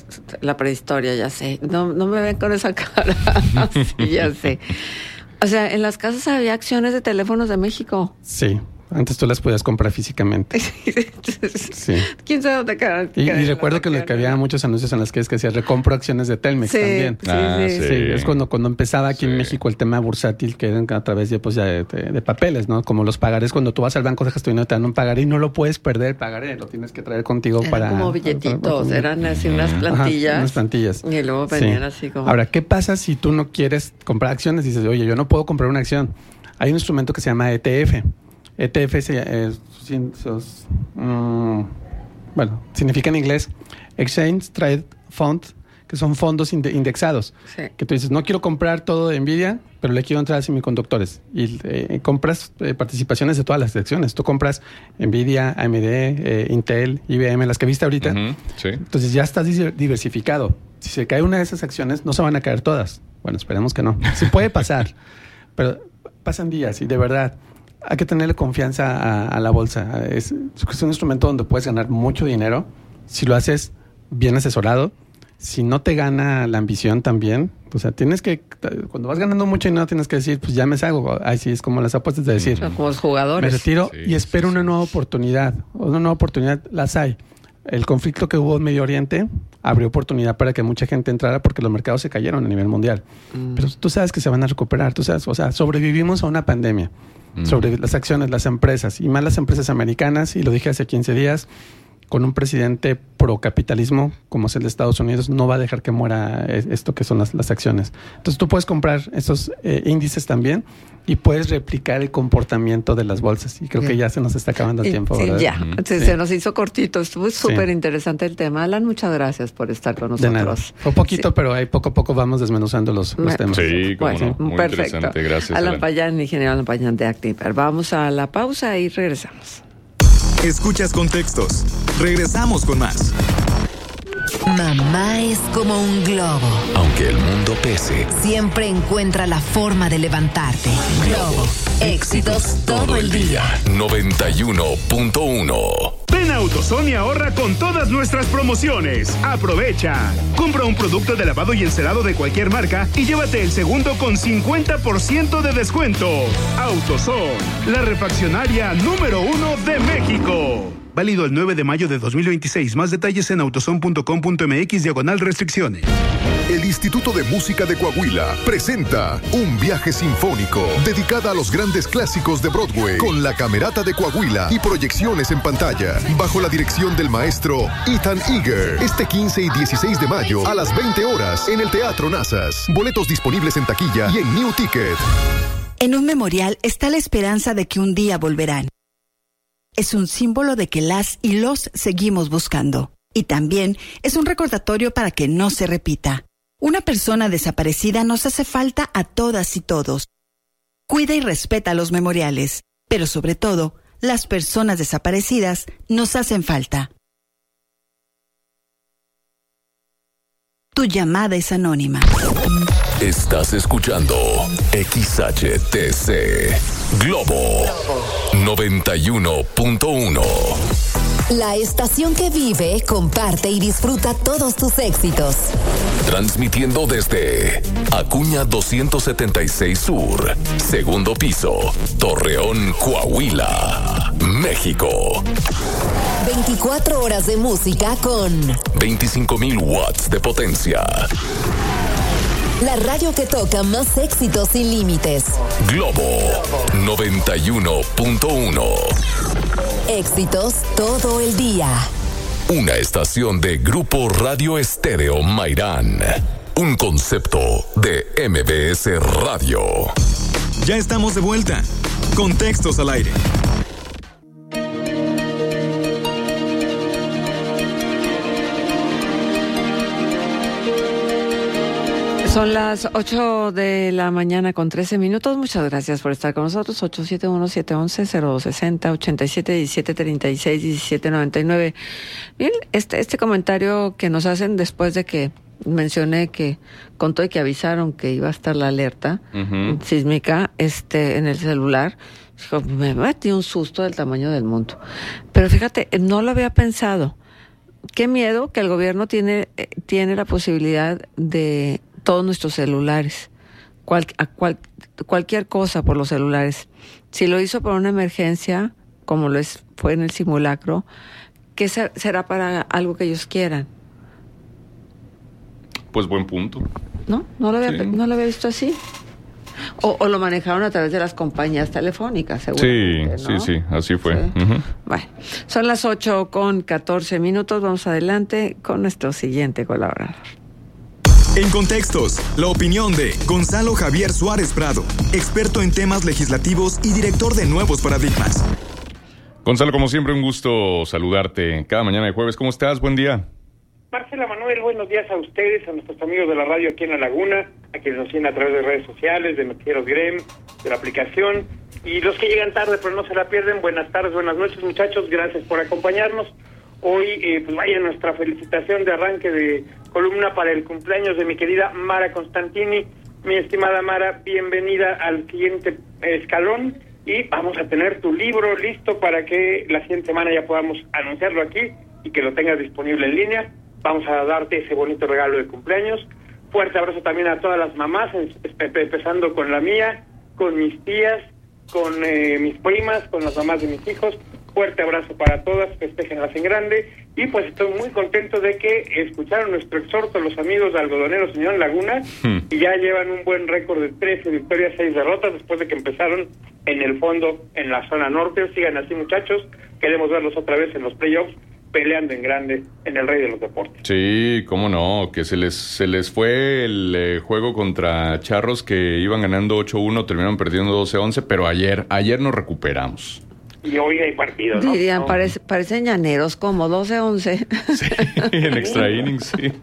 la prehistoria, ya sé, no, no me ven con esa cara, sí, ya sé. O sea, en las casas había acciones de Teléfonos de México. Sí. Antes tú las podías comprar físicamente. Sí. ¿Quién sabe dónde quedan? Y, y recuerdo que, que había muchos anuncios en los que, es que decía recompro acciones de Telmex sí, también. Sí, ah, sí, sí. Sí, es cuando, cuando empezaba aquí Sí. en México el tema bursátil, que eran a través de, pues, ya de, de, de papeles, ¿no? Como los pagarés, cuando tú vas al banco, dejas tu dinero, te dan un pagaré y no lo puedes perder el pagaré, lo tienes que traer contigo eran para... como billetitos, para- eran así unas plantillas. Ajá, unas plantillas. Y luego venían Sí. así como... Ahora, ¿qué pasa si tú no quieres comprar acciones? Dices, oye, yo no puedo comprar una acción. Hay un instrumento que se llama E T F. E T F se, eh, sin- sos- mm, bueno, significa en inglés Exchange Trade Fund, que son fondos inde- indexados. Sí. Que tú dices, no quiero comprar todo de Nvidia, pero le quiero entrar a semiconductores. Y eh, compras eh, participaciones de todas las acciones. Tú compras Nvidia, A M D, eh, Intel, I B M, las que viste ahorita. Ujú, sí. Entonces ya estás dis- diversificado. Si se cae una de esas acciones, no se van a caer todas. Bueno, esperemos que no. Sí puede pasar, pero pasan días y de verdad hay que tenerle confianza a, a la bolsa. Es, es un instrumento donde puedes ganar mucho dinero si lo haces bien asesorado. Si no te gana la ambición también, o sea, tienes que, cuando vas ganando mucho dinero, tienes que decir, pues ya me salgo. Ahí sí es como las apuestas de decir, Como los jugadores. me retiro Sí, y espero sí, una sí. nueva oportunidad. Una nueva oportunidad las hay. El conflicto que hubo en Medio Oriente abrió oportunidad para que mucha gente entrara porque los mercados se cayeron a nivel mundial. Mm. Pero tú sabes que se van a recuperar. Tú sabes, o sea, sobrevivimos a una pandemia. Mm. Sobre las acciones, las empresas y más las empresas americanas, y lo dije hace quince días, con un presidente procapitalismo como es el de Estados Unidos, no va a dejar que muera eh, esto que son las, las acciones. Entonces tú puedes comprar estos eh, índices también y puedes replicar el comportamiento de las bolsas. Y creo Bien. que ya se nos está acabando el Y- tiempo. sí, ¿verdad? ya, Ujú. se, Sí. se nos hizo cortito. Estuvo súper interesante el tema. Alan, muchas gracias por estar con De nada. nosotros. Fue poquito, Sí. pero ahí poco a poco vamos desmenuzando los, los Me- temas. Sí, cómo Bueno, no. Muy perfecto. interesante. Gracias, Alan Alan. Payán, ingeniero Alan Payán de Activer. Vamos a la pausa y regresamos. Escuchas Contextos. Regresamos con más. Mamá es como un globo. Aunque el mundo pese, Siempre encuentra la forma de levantarte. Globo. Éxitos todo el día. noventa y uno punto uno. Ven a AutoZone y ahorra con todas nuestras promociones. ¡Aprovecha! Compra un producto de lavado y encerado de cualquier marca y llévate el segundo con cincuenta por ciento de descuento. AutoZone, la refaccionaria número uno de México. Válido el nueve de mayo de dos mil veintiséis. Más detalles en autozone punto com punto m x diagonal restricciones. El Instituto de Música de Coahuila presenta un viaje sinfónico dedicada a los grandes clásicos de Broadway con la Camerata de Coahuila y proyecciones en pantalla bajo la dirección del maestro Ethan Eager este quince y dieciséis de mayo a las veinte horas en el Teatro Nazas. Boletos disponibles en taquilla y en New Ticket. En un memorial está la esperanza de que un día volverán. Es un símbolo de que las y los seguimos buscando. Y también es un recordatorio para que no se repita. Una persona desaparecida nos hace falta a todas y todos. Cuida y respeta los memoriales, pero sobre todo, las personas desaparecidas nos hacen falta. Tu llamada es anónima. Estás escuchando X H T C Globo noventa y uno punto uno. La estación que vive, comparte y disfruta todos tus éxitos. Transmitiendo desde Acuña doscientos setenta y seis Sur, segundo piso, Torreón, Coahuila, México. veinticuatro horas de música con veinticinco mil watts de potencia. la radio que toca más éxitos sin límites. Globo noventa y uno punto uno. Éxitos todo el día. Una estación de Grupo Radio Estéreo Mairán. Un concepto de M B S Radio. Ya estamos de vuelta. Contextos al aire. Son las ocho de la mañana con trece minutos. Muchas gracias por estar con nosotros. ocho siete uno, siete uno uno, cero dos seis cero, ochenta y siete, diecisiete, treinta y seis, diecisiete, noventa y nueve. Bien, este, este comentario que nos hacen después de que mencioné que con todo y que avisaron que iba a estar la alerta Ujú. sísmica este, en el celular, dijo, me metí un susto del tamaño del mundo. Pero fíjate, no lo había pensado. Qué miedo que el gobierno tiene, eh, tiene la posibilidad de todos nuestros celulares, cual, a cual, cualquier cosa por los celulares. Si lo hizo por una emergencia, como lo es, fue en el simulacro, ¿qué ser, será para algo que ellos quieran? Pues buen punto. ¿No? ¿No lo había, sí. ¿no lo había visto así? O, o lo manejaron a través de las compañías telefónicas, seguramente, Sí, ¿no? sí, sí, así fue. Sí. Uh-huh. Bueno, son las ocho con catorce minutos. Vamos adelante con nuestro siguiente colaborador. En Contextos, la opinión de Gonzalo Javier Suárez Prado, experto en temas legislativos y director de Nuevos Paradigmas. Gonzalo, como siempre, un gusto saludarte cada mañana de jueves. ¿Cómo estás? Buen día. Marcela, Manuel, buenos días a ustedes, a nuestros amigos de la radio aquí en La Laguna, a quienes nos siguen a través de redes sociales, de Noticieros Grem, de la aplicación, y los que llegan tarde pero no se la pierden. Buenas tardes, buenas noches, muchachos, gracias por acompañarnos. Hoy, eh, pues vaya nuestra felicitación de arranque de columna para el cumpleaños de mi querida Mara Constantini. Mi estimada Mara, bienvenida al siguiente escalón, y vamos a tener tu libro listo para que la siguiente semana ya podamos anunciarlo aquí y que lo tengas disponible en línea. Vamos a darte ese bonito regalo de cumpleaños. Fuerte abrazo también a todas las mamás, empezando con la mía, con mis tías, con eh, mis primas, con las mamás de mis hijos. Fuerte abrazo para todas, festéjenlas en grande. Y pues estoy muy contento de que escucharon nuestro exhorto los amigos de Algodoneros Señor Laguna, hmm. y ya llevan un buen récord de trece victorias, seis derrotas, después de que empezaron en el fondo, en la zona norte. Sigan así, muchachos, queremos verlos otra vez en los playoffs, peleando en grande en el rey de los deportes. Sí, cómo no, que se les se les fue el eh, juego contra Charros, que iban ganando ocho uno, terminaron perdiendo doce once, pero ayer, ayer nos recuperamos. Y hoy hay partidos, ¿no? Dirían, ¿no? parece, parecen llaneros como doce once. Sí, en extra innings, sí.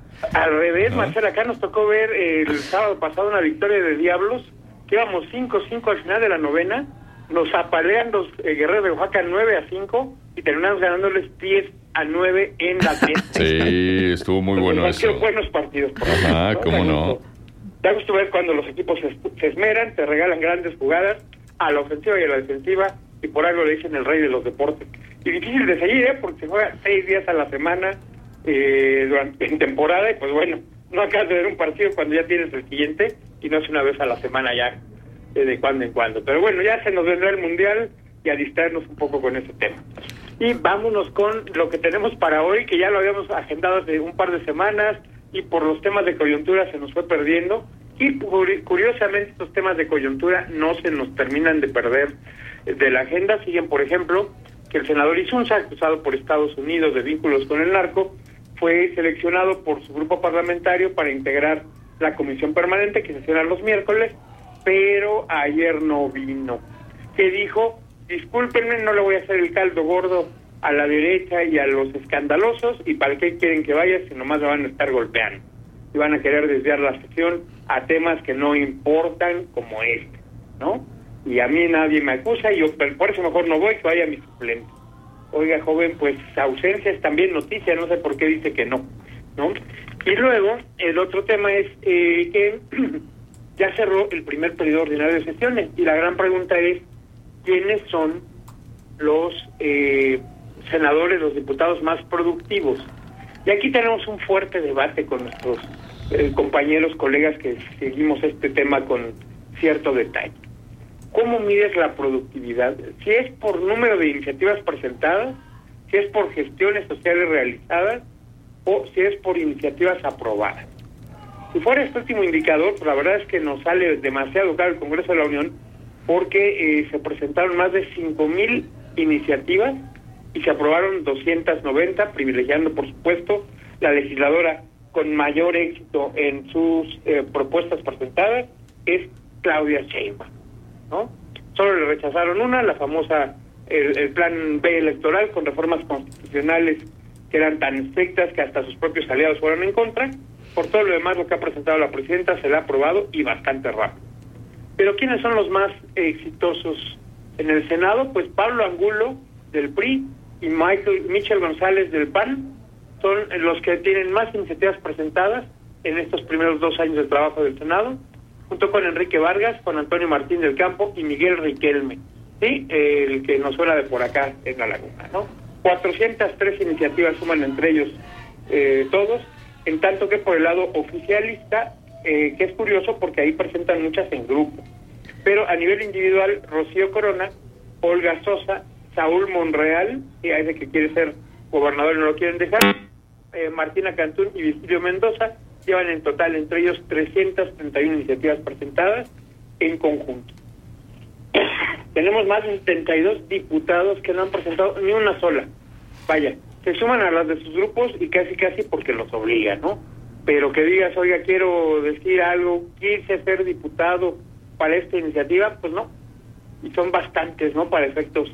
Al revés, Marcela, acá nos tocó ver eh, el sábado pasado una victoria de Diablos, que íbamos cinco cinco al final de la novena, nos apalean los eh, Guerreros de Oaxaca nueve a cinco y terminamos ganándoles diez a nueve en la fiesta. Sí, estuvo muy bueno han eso. sido buenos partidos. Por Ajá, ¿no? cómo no. Da gusto ver cuando los equipos se, se esmeran, te regalan grandes jugadas a la ofensiva y a la defensiva, y por algo le dicen el rey de los deportes. Y difícil de seguir, ¿eh? Porque se juega seis días a la semana eh, durante, en temporada, y pues bueno, no acabas de ver un partido cuando ya tienes el siguiente, y no es una vez a la semana ya, eh, de cuando en cuando. Pero bueno, ya se nos vendrá el Mundial, y a distraernos un poco con ese tema. Y vámonos con lo que tenemos para hoy, que ya lo habíamos agendado hace un par de semanas, y por los temas de coyuntura se nos fue perdiendo, y curiosamente estos temas de coyuntura no se nos terminan de perder de la agenda. Siguen, por ejemplo, que el senador Isunza, acusado por Estados Unidos de vínculos con el narco, fue seleccionado por su grupo parlamentario para integrar la comisión permanente que sesiona los miércoles, pero ayer no vino. Que dijo, discúlpenme, no le voy a hacer el caldo gordo a la derecha y a los escandalosos, y para qué quieren que vaya si nomás me van a estar golpeando y van a querer desviar la sesión a temas que no importan como este, ¿no? Y a mí nadie me acusa, y yo por eso mejor no voy, que vaya mi suplente. Oiga, joven, pues ausencia es también noticia, no sé por qué dice que no, ¿no? Y luego, el otro tema es eh, que ya cerró el primer periodo ordinario de sesiones, y la gran pregunta es, ¿quiénes son los eh, senadores, los diputados más productivos? Y aquí tenemos un fuerte debate con nuestros eh, compañeros, colegas que seguimos este tema con cierto detalle. ¿Cómo mides la productividad? Si es por número de iniciativas presentadas, si es por gestiones sociales realizadas, o si es por iniciativas aprobadas. Si fuera este último indicador, pues la verdad es que nos sale demasiado caro el Congreso de la Unión, porque eh, se presentaron más de cinco mil iniciativas y se aprobaron doscientas noventa, privilegiando, por supuesto, la legisladora con mayor éxito en sus eh, propuestas presentadas, es Claudia Sheinbaum, ¿no? Solo le rechazaron una, la famosa, el, el plan B electoral, con reformas constitucionales que eran tan estrictas que hasta sus propios aliados fueron en contra. Por todo lo demás, lo que ha presentado la presidenta se le ha aprobado, y bastante rápido. Pero ¿quiénes son los más exitosos en el Senado? Pues Pablo Angulo, del P R I, y Michael, Michel González, del P A N, son los que tienen más iniciativas presentadas en estos primeros dos años de trabajo del Senado, junto con Enrique Vargas, con Antonio Martín del Campo y Miguel Riquelme, ¿sí? El que nos suena de por acá en La Laguna, ¿no? cuatrocientas tres iniciativas suman entre ellos eh, todos, en tanto que por el lado oficialista, eh, que es curioso porque ahí presentan muchas en grupo, pero a nivel individual, Rocío Corona, Olga Sosa, Saúl Monreal, y a ese que quiere ser gobernador y no lo quieren dejar, eh, Martina Cantún y Virgilio Mendoza, llevan en total entre ellos trescientas treinta y una iniciativas presentadas en conjunto. Tenemos más de setenta y dos diputados que no han presentado ni una sola. Vaya, se suman a las de sus grupos y casi casi porque los obligan, ¿no? Pero que digas, oiga, quiero decir algo, quise ser diputado para esta iniciativa, pues no. Y son bastantes, ¿no? Para efectos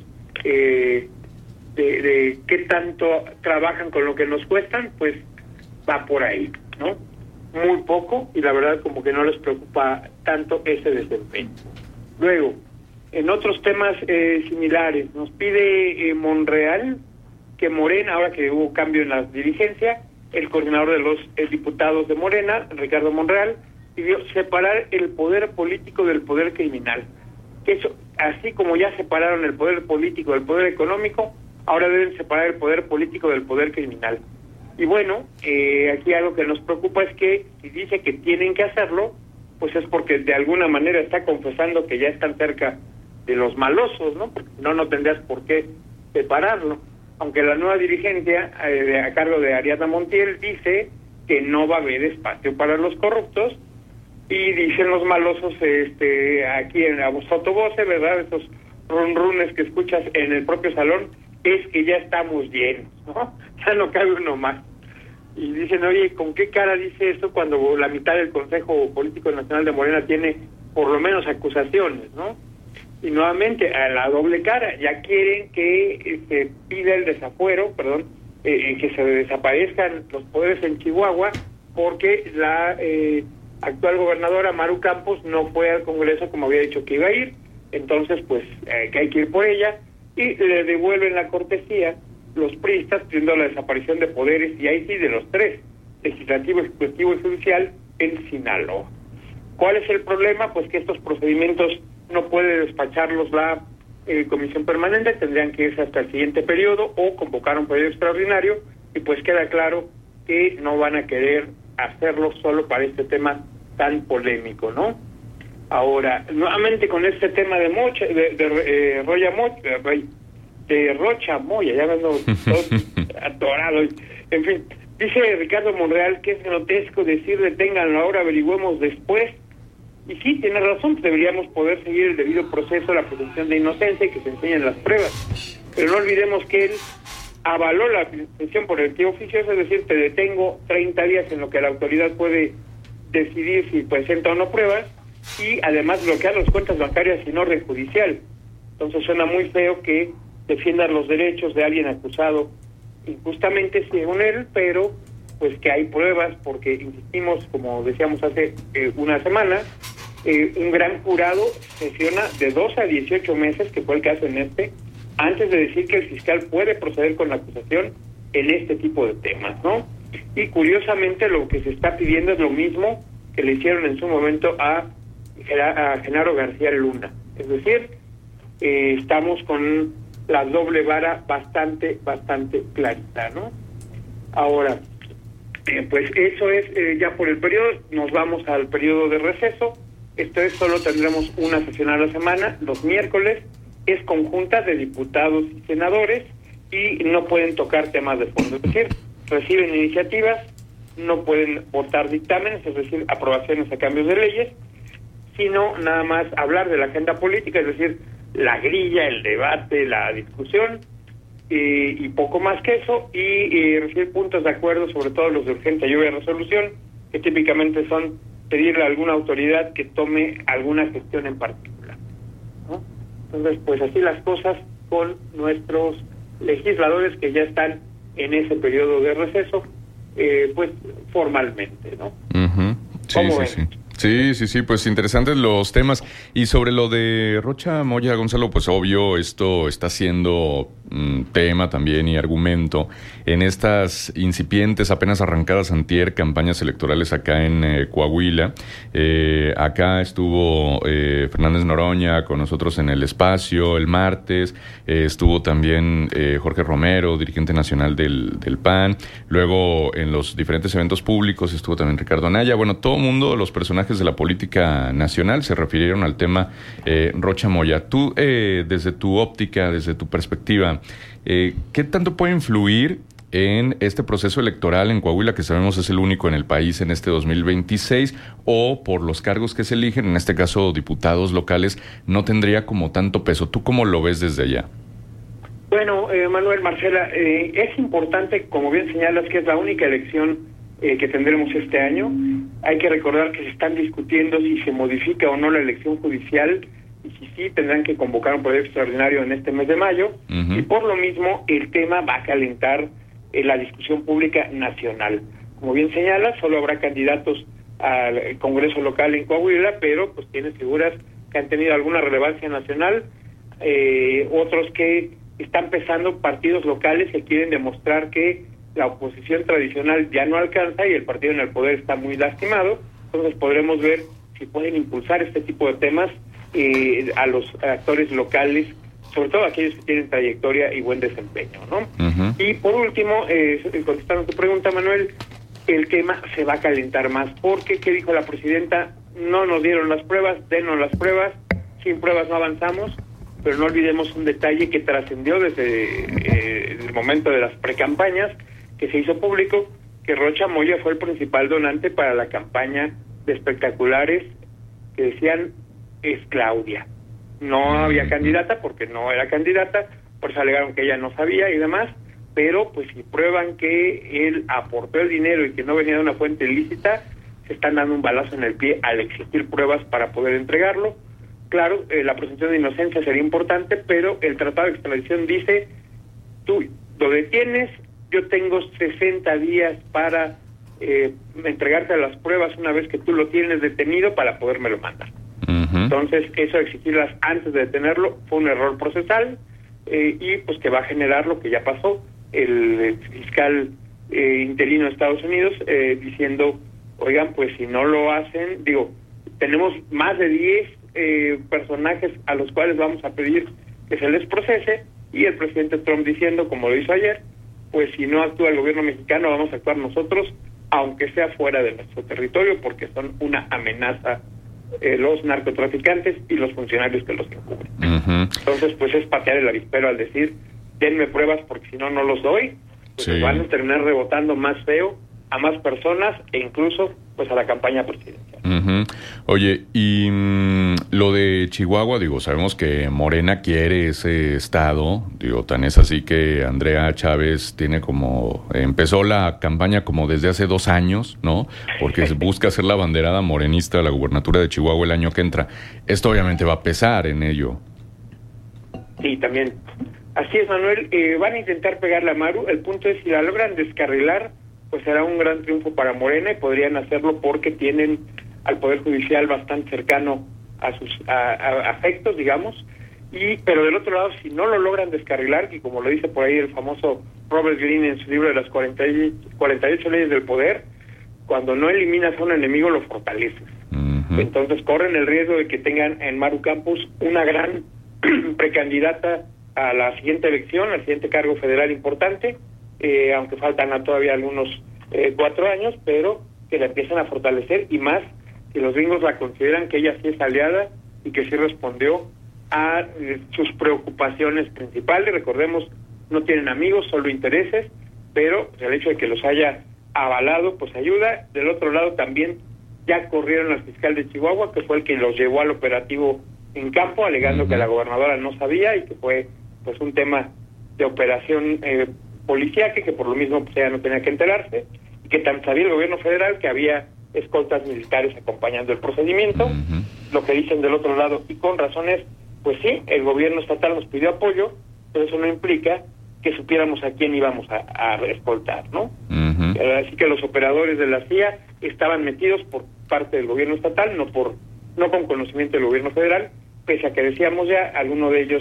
eh, de, de qué tanto trabajan con lo que nos cuestan, pues va por ahí, ¿no? Muy poco, y la verdad como que no les preocupa tanto ese desempeño. Luego, en otros temas eh, similares, nos pide eh, Monreal que Morena, ahora que hubo cambio en la dirigencia, el coordinador de los eh, diputados de Morena, Ricardo Monreal, pidió separar el poder político del poder criminal. Que eso, así como ya separaron el poder político del poder económico, ahora deben separar el poder político del poder criminal. Y bueno, eh, aquí algo que nos preocupa es que si dice que tienen que hacerlo, pues es porque de alguna manera está confesando que ya están cerca de los malosos, ¿no? Porque no, no tendrías por qué separarlo. Aunque la nueva dirigencia, eh, a cargo de Ariadna Montiel, dice que no va a haber espacio para los corruptos, y dicen los malosos, este, aquí en la sotovoce, ¿verdad? Esos runrunes que escuchas en el propio salón, es que ya estamos llenos, ¿no? Ya no cabe uno más. Y dicen, oye, ¿con qué cara dice eso cuando la mitad del Consejo Político Nacional de Morena tiene por lo menos acusaciones, ¿no? Y nuevamente, a la doble cara, ya quieren que se pida el desafuero, perdón, eh, que se desaparezcan los poderes en Chihuahua, porque la eh, actual gobernadora Maru Campos no fue al Congreso como había dicho que iba a ir, entonces pues eh, que hay que ir por ella, y le devuelven la cortesía los priistas pidiendo la desaparición de poderes, y ahí sí de los tres, legislativo, ejecutivo y judicial, en Sinaloa. ¿Cuál es el problema? Pues que estos procedimientos no puede despacharlos la eh, comisión permanente, tendrían que irse hasta el siguiente periodo o convocar un periodo extraordinario, y pues queda claro que no van a querer hacerlo solo para este tema tan polémico, ¿no? Ahora, nuevamente con este tema de Mocha, de, de, de eh, Roya Mocha, de, de Rocha Moya, ya me ando atorado, en fin, dice Ricardo Monreal que es grotesco decir deténganlo ahora, averigüemos después. Y sí, tiene razón, deberíamos poder seguir el debido proceso de la presunción de inocencia y que se enseñen las pruebas. Pero no olvidemos que él avaló la detención por el tío oficioso, es decir, te detengo treinta días en lo que la autoridad puede decidir si presenta o no pruebas, y además bloquear las cuentas bancarias y no rejudicial. Entonces suena muy feo que defiendan los derechos de alguien acusado injustamente, según él, pero pues que hay pruebas, porque insistimos, como decíamos hace eh, una semana, eh, un gran jurado sesiona de dos a dieciocho meses, que fue el caso en este, antes de decir que el fiscal puede proceder con la acusación en este tipo de temas, ¿no? Y curiosamente lo que se está pidiendo es lo mismo que le hicieron en su momento a, a Genaro García Luna. Es decir, eh, estamos con la doble vara bastante, bastante clarita, ¿no? Ahora, eh, pues eso es eh, ya por el periodo, nos vamos al periodo de receso. Esto es, solo tendremos una sesión a la semana, los miércoles, es conjunta de diputados y senadores y no pueden tocar temas de fondo, es decir, reciben iniciativas, no pueden votar dictámenes, es decir, aprobaciones a cambios de leyes, sino nada más hablar de la agenda política, es decir, la grilla, el debate, la discusión, eh, y poco más que eso, y eh, recibir puntos de acuerdo, sobre todo los de urgencia y obvia resolución, que típicamente son pedirle a alguna autoridad que tome alguna gestión en particular, ¿no? Entonces, pues así las cosas con nuestros legisladores que ya están en ese periodo de receso, eh, pues formalmente, ¿no? Uh-huh. Sí, sí, ven? sí. Sí, sí, sí, pues interesantes los temas. Y sobre lo de Rocha Moya, Gonzalo, pues obvio, esto está siendo tema también y argumento en estas incipientes, apenas arrancadas antier, campañas electorales acá en eh, Coahuila. Eh, acá estuvo eh, Fernández Noroña con nosotros en el espacio el martes, eh, estuvo también eh, Jorge Romero, dirigente nacional del, del P A N, luego en los diferentes eventos públicos estuvo también Ricardo Anaya. Bueno, todo el mundo, los personajes de la política nacional se refirieron al tema eh, Rocha Moya. Tú, eh, desde tu óptica, desde tu perspectiva, eh, ¿qué tanto puede influir en este proceso electoral en Coahuila, que sabemos es el único en el país en este dos mil veintiséis, o por los cargos que se eligen, en este caso diputados locales, no tendría como tanto peso? ¿Tú cómo lo ves desde allá? Bueno, eh, Manuel, Marcela, eh, es importante, como bien señalas, que es la única elección eh, que tendremos este año. Hay que recordar que se están discutiendo si se modifica o no la elección judicial, y si sí, tendrán que convocar un proyecto extraordinario en este mes de mayo, uh-huh. y por lo mismo el tema va a calentar en la discusión pública nacional. Como bien señala, solo habrá candidatos al Congreso local en Coahuila, pero pues tiene figuras que han tenido alguna relevancia nacional, eh, otros que están pesando partidos locales que quieren demostrar que la oposición tradicional ya no alcanza y el partido en el poder está muy lastimado. Entonces podremos ver si pueden impulsar este tipo de temas eh, a los actores locales, sobre todo aquellos que tienen trayectoria y buen desempeño, ¿no? Uh-huh. Y por último, eh, contestando tu pregunta, Manuel, el tema se va a calentar más, porque, ¿qué dijo la presidenta? No nos dieron las pruebas, denos las pruebas, sin pruebas no avanzamos, pero no olvidemos un detalle que trascendió desde eh, el momento de las precampañas, que se hizo público, que Rocha Moya fue el principal donante para la campaña de espectaculares que decían es Claudia. No había candidata porque no era candidata, por eso alegaron que ella no sabía y demás, pero pues si prueban que él aportó el dinero y que no venía de una fuente ilícita, se están dando un balazo en el pie al exigir pruebas para poder entregarlo. Claro, eh, la presunción de inocencia sería importante, pero el tratado de extradición dice, tú lo detienes, yo tengo sesenta días para eh, entregarte las pruebas una vez que tú lo tienes detenido para podérmelo mandar. Uh-huh. Entonces, eso de exigirlas antes de detenerlo fue un error procesal eh, y pues que va a generar lo que ya pasó, el, el fiscal eh, interino de Estados Unidos eh, diciendo, oigan, pues si no lo hacen, digo, tenemos más de diez eh, personajes a los cuales vamos a pedir que se les procese, y el presidente Trump diciendo, como lo hizo ayer, pues si no actúa el gobierno mexicano, vamos a actuar nosotros, aunque sea fuera de nuestro territorio, porque son una amenaza eh, los narcotraficantes y los funcionarios que los encubren. Uh-huh. Entonces, pues es patear el avispero al decir, denme pruebas porque si no, no los doy, pues sí. Van a terminar rebotando más feo a más personas e incluso pues a la campaña presidencial. Uh-huh. Oye, y mmm, lo de Chihuahua, digo, sabemos que Morena quiere ese estado, digo, tan es así que Andrea Chávez tiene como, empezó la campaña como desde hace dos años, ¿no? Porque busca ser la banderada morenista de la gubernatura de Chihuahua el año que entra. Esto obviamente va a pesar en ello. Sí, también. Así es, Manuel, eh, van a intentar pegarle a Maru, el punto es si la logran descarrilar, pues será un gran triunfo para Morena y podrían hacerlo porque tienen al Poder Judicial bastante cercano a sus a, a, afectos, digamos, y pero del otro lado, si no lo logran descarrilar, y como lo dice por ahí el famoso Robert Greene en su libro de las cuarenta y ocho leyes del poder, cuando no eliminas a un enemigo, lo fortaleces. Uh-huh. Entonces corren el riesgo de que tengan en Maru Campos una gran precandidata a la siguiente elección, al siguiente cargo federal importante, eh, aunque faltan a todavía algunos eh, cuatro años, pero que la empiezan a fortalecer, y más que los gringos la consideran que ella sí es aliada y que sí respondió a eh, sus preocupaciones principales. Recordemos, no tienen amigos, solo intereses, pero pues, el hecho de que los haya avalado, pues ayuda. Del otro lado también ya corrieron al fiscal de Chihuahua, que fue el que los llevó al operativo en campo, alegando uh-huh. que la gobernadora no sabía y que fue pues un tema de operación eh, policíaca, que por lo mismo pues ella no tenía que enterarse, y que también sabía el gobierno federal que había escoltas militares acompañando el procedimiento. Uh-huh. Lo que dicen del otro lado, y con razones, pues sí, el gobierno estatal nos pidió apoyo, pero eso no implica que supiéramos a quién íbamos a, a escoltar, ¿no? Uh-huh. Así que los operadores de la C I A estaban metidos por parte del gobierno estatal, no por no con conocimiento del gobierno federal, pese a que decíamos ya, alguno de ellos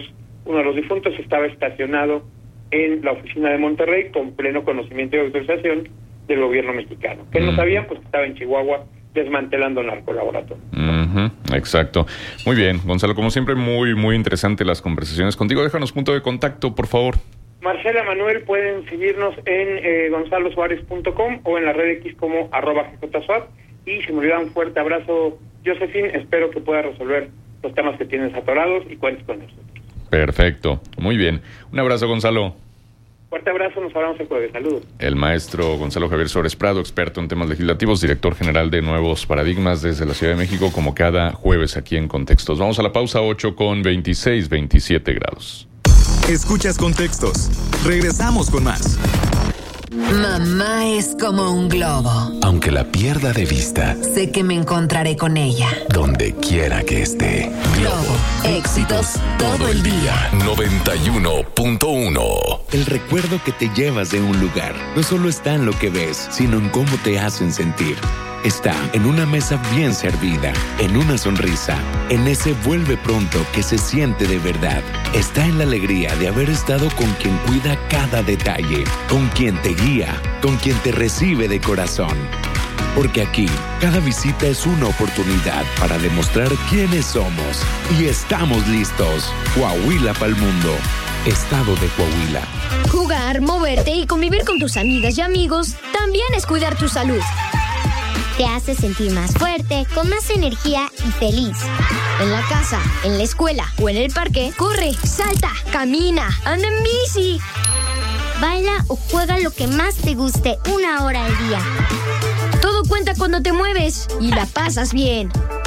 uno de los difuntos, estaba estacionado en la oficina de Monterrey con pleno conocimiento y autorización del gobierno mexicano. ¿Qué no sabían? Pues que estaba en Chihuahua desmantelando narcolaboratorio. Uh-huh, exacto. Muy bien, Gonzalo, como siempre, muy, muy interesante las conversaciones contigo. Déjanos punto de contacto, por favor. Marcela, Manuel, pueden seguirnos en eh, gonzalo suárez punto com o en la red X como arroba gjsuap. Y se me olvida un fuerte abrazo, Josephine. Espero que pueda resolver los temas que tienes atorados y cuentes con nosotros. Perfecto. Muy bien. Un abrazo, Gonzalo. Fuerte abrazo, nos hablamos el jueves. Saludos. El maestro Gonzalo Javier Suárez Prado, experto en temas legislativos, director general de Nuevos Paradigmas desde la Ciudad de México, como cada jueves aquí en Contextos. Vamos a la pausa, ocho con veintiséis, veintisiete grados. Escuchas Contextos. Regresamos con más. Mamá es como un globo. Aunque la pierda de vista, sé que me encontraré con ella donde quiera que esté. Globo, éxitos todo el día. noventa y uno punto uno. El recuerdo que te llevas de un lugar no solo está en lo que ves, sino en cómo te hacen sentir. Está en una mesa bien servida, en una sonrisa, en ese vuelve pronto que se siente de verdad. Está en la alegría de haber estado con quien cuida cada detalle, con quien te guía, con quien te recibe de corazón. Porque aquí, cada visita es una oportunidad para demostrar quiénes somos. Y estamos listos. Coahuila pa'l mundo. Estado de Coahuila. Jugar, moverte y convivir con tus amigas y amigos también es cuidar tu salud. Te hace sentir más fuerte, con más energía y feliz. En la casa, en la escuela o en el parque, corre, salta, camina, anda en bici. Baila o juega lo que más te guste una hora al día. Todo cuenta cuando te mueves y la pasas bien.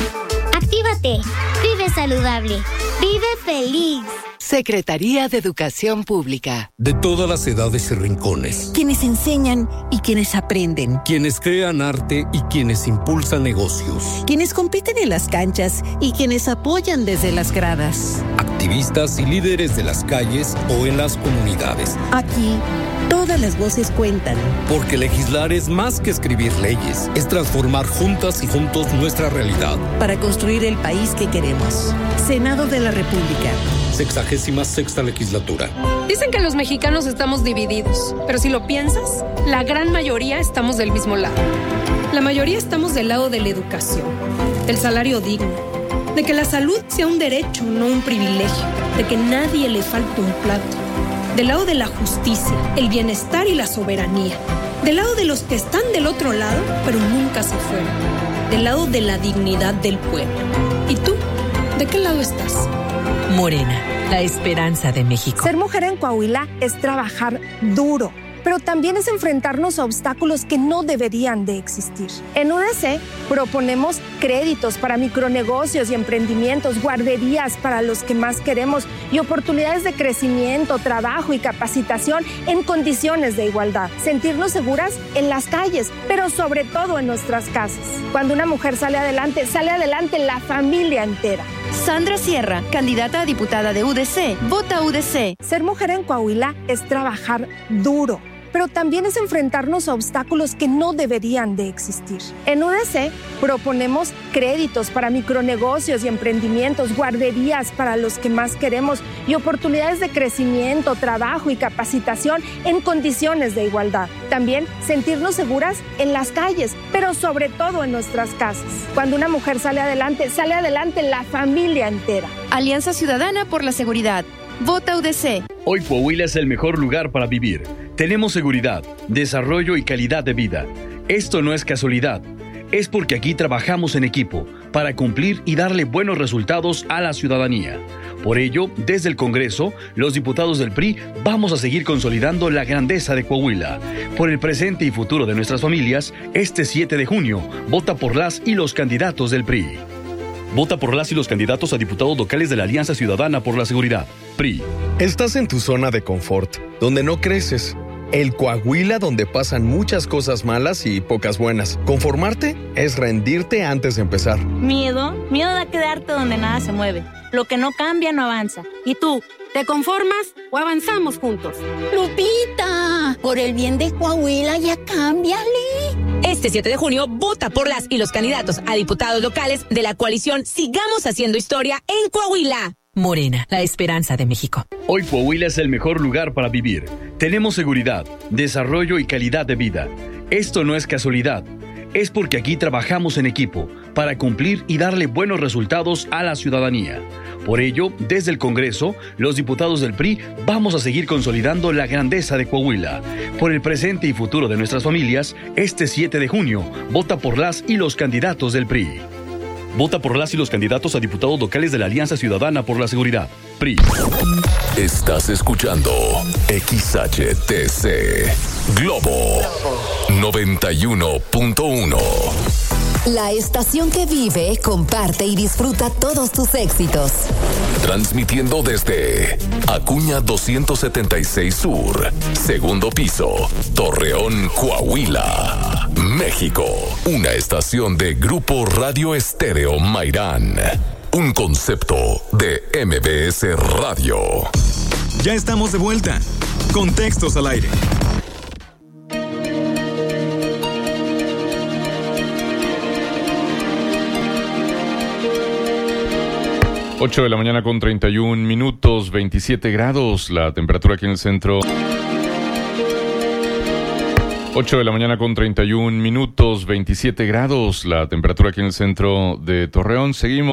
Actívate, vive saludable, vive feliz. Secretaría de Educación Pública. De todas las edades y rincones. Quienes enseñan y quienes aprenden. Quienes crean arte y quienes impulsan negocios. Quienes compiten en las canchas y quienes apoyan desde las gradas. Activistas y líderes de las calles o en las comunidades. Aquí, todas las voces cuentan. Porque legislar es más que escribir leyes. Es transformar juntas y juntos nuestra realidad. Para construir el país que queremos. Senado de la República. Sexagésima sexta legislatura. Dicen que los mexicanos estamos divididos, pero si lo piensas, la gran mayoría estamos del mismo lado. La mayoría estamos del lado de la educación, del salario digno, de que la salud sea un derecho, no un privilegio, de que nadie le falte un plato, del lado de la justicia, el bienestar y la soberanía, del lado de los que están del otro lado, pero nunca se fueron, del lado de la dignidad del pueblo. ¿Y tú? ¿De qué lado estás? Morena, la esperanza de México. Ser mujer en Coahuila es trabajar duro, pero también es enfrentarnos a obstáculos que no deberían de existir. En U D C proponemos créditos para micronegocios y emprendimientos, guarderías para los que más queremos y oportunidades de crecimiento, trabajo y capacitación en condiciones de igualdad. Sentirnos seguras en las calles, pero sobre todo en nuestras casas. Cuando una mujer sale adelante, sale adelante la familia entera. Sandra Sierra, candidata a diputada de U D C. Vota U D C. Ser mujer en Coahuila es trabajar duro, pero también es enfrentarnos a obstáculos que no deberían de existir. En U D C proponemos créditos para micronegocios y emprendimientos, guarderías para los que más queremos y oportunidades de crecimiento, trabajo y capacitación en condiciones de igualdad. También sentirnos seguras en las calles, pero sobre todo en nuestras casas. Cuando una mujer sale adelante, sale adelante la familia entera. Alianza Ciudadana por la Seguridad. Vota U D C. Hoy Coahuila es el mejor lugar para vivir. Tenemos seguridad, desarrollo y calidad de vida. Esto no es casualidad. Es porque aquí trabajamos en equipo para cumplir y darle buenos resultados a la ciudadanía. Por ello, desde el Congreso, los diputados del P R I vamos a seguir consolidando la grandeza de Coahuila. Por el presente y futuro de nuestras familias, este siete de junio, vota por las y los candidatos del P R I. Vota por las y los candidatos a diputados locales de la Alianza Ciudadana por la Seguridad, P R I. Estás en tu zona de confort, donde no creces. El Coahuila donde pasan muchas cosas malas y pocas buenas. Conformarte es rendirte antes de empezar. Miedo, miedo a quedarte donde nada se mueve. Lo que no cambia no avanza. ¿Y tú, te conformas o avanzamos juntos? Lupita, por el bien de Coahuila ya cámbiale. Este siete de junio, vota por las y los candidatos a diputados locales de la coalición Sigamos Haciendo Historia en Coahuila. Morena, la esperanza de México. Hoy Coahuila es el mejor lugar para vivir. Tenemos seguridad, desarrollo y calidad de vida. Esto no es casualidad. Es porque aquí trabajamos en equipo para cumplir y darle buenos resultados a la ciudadanía. Por ello, desde el Congreso, los diputados del P R I vamos a seguir consolidando la grandeza de Coahuila. Por el presente y futuro de nuestras familias, este siete de junio, vota por las y los candidatos del P R I. Vota por las y los candidatos a diputados locales de la Alianza Ciudadana por la Seguridad. P R I. Estás escuchando X H T C Globo noventa y uno punto uno. La estación que vive, comparte y disfruta todos tus éxitos. Transmitiendo desde Acuña doscientos setenta y seis Sur, segundo piso, Torreón, Coahuila, México. Una estación de Grupo Radio Estéreo Mairán. Un concepto de M B S Radio. Ya estamos de vuelta. Contextos al aire. ocho de la mañana con treinta y un minutos, veintisiete grados, la temperatura aquí en el centro. ocho de la mañana con treinta y un minutos, veintisiete grados, la temperatura aquí en el centro de Torreón. Seguimos.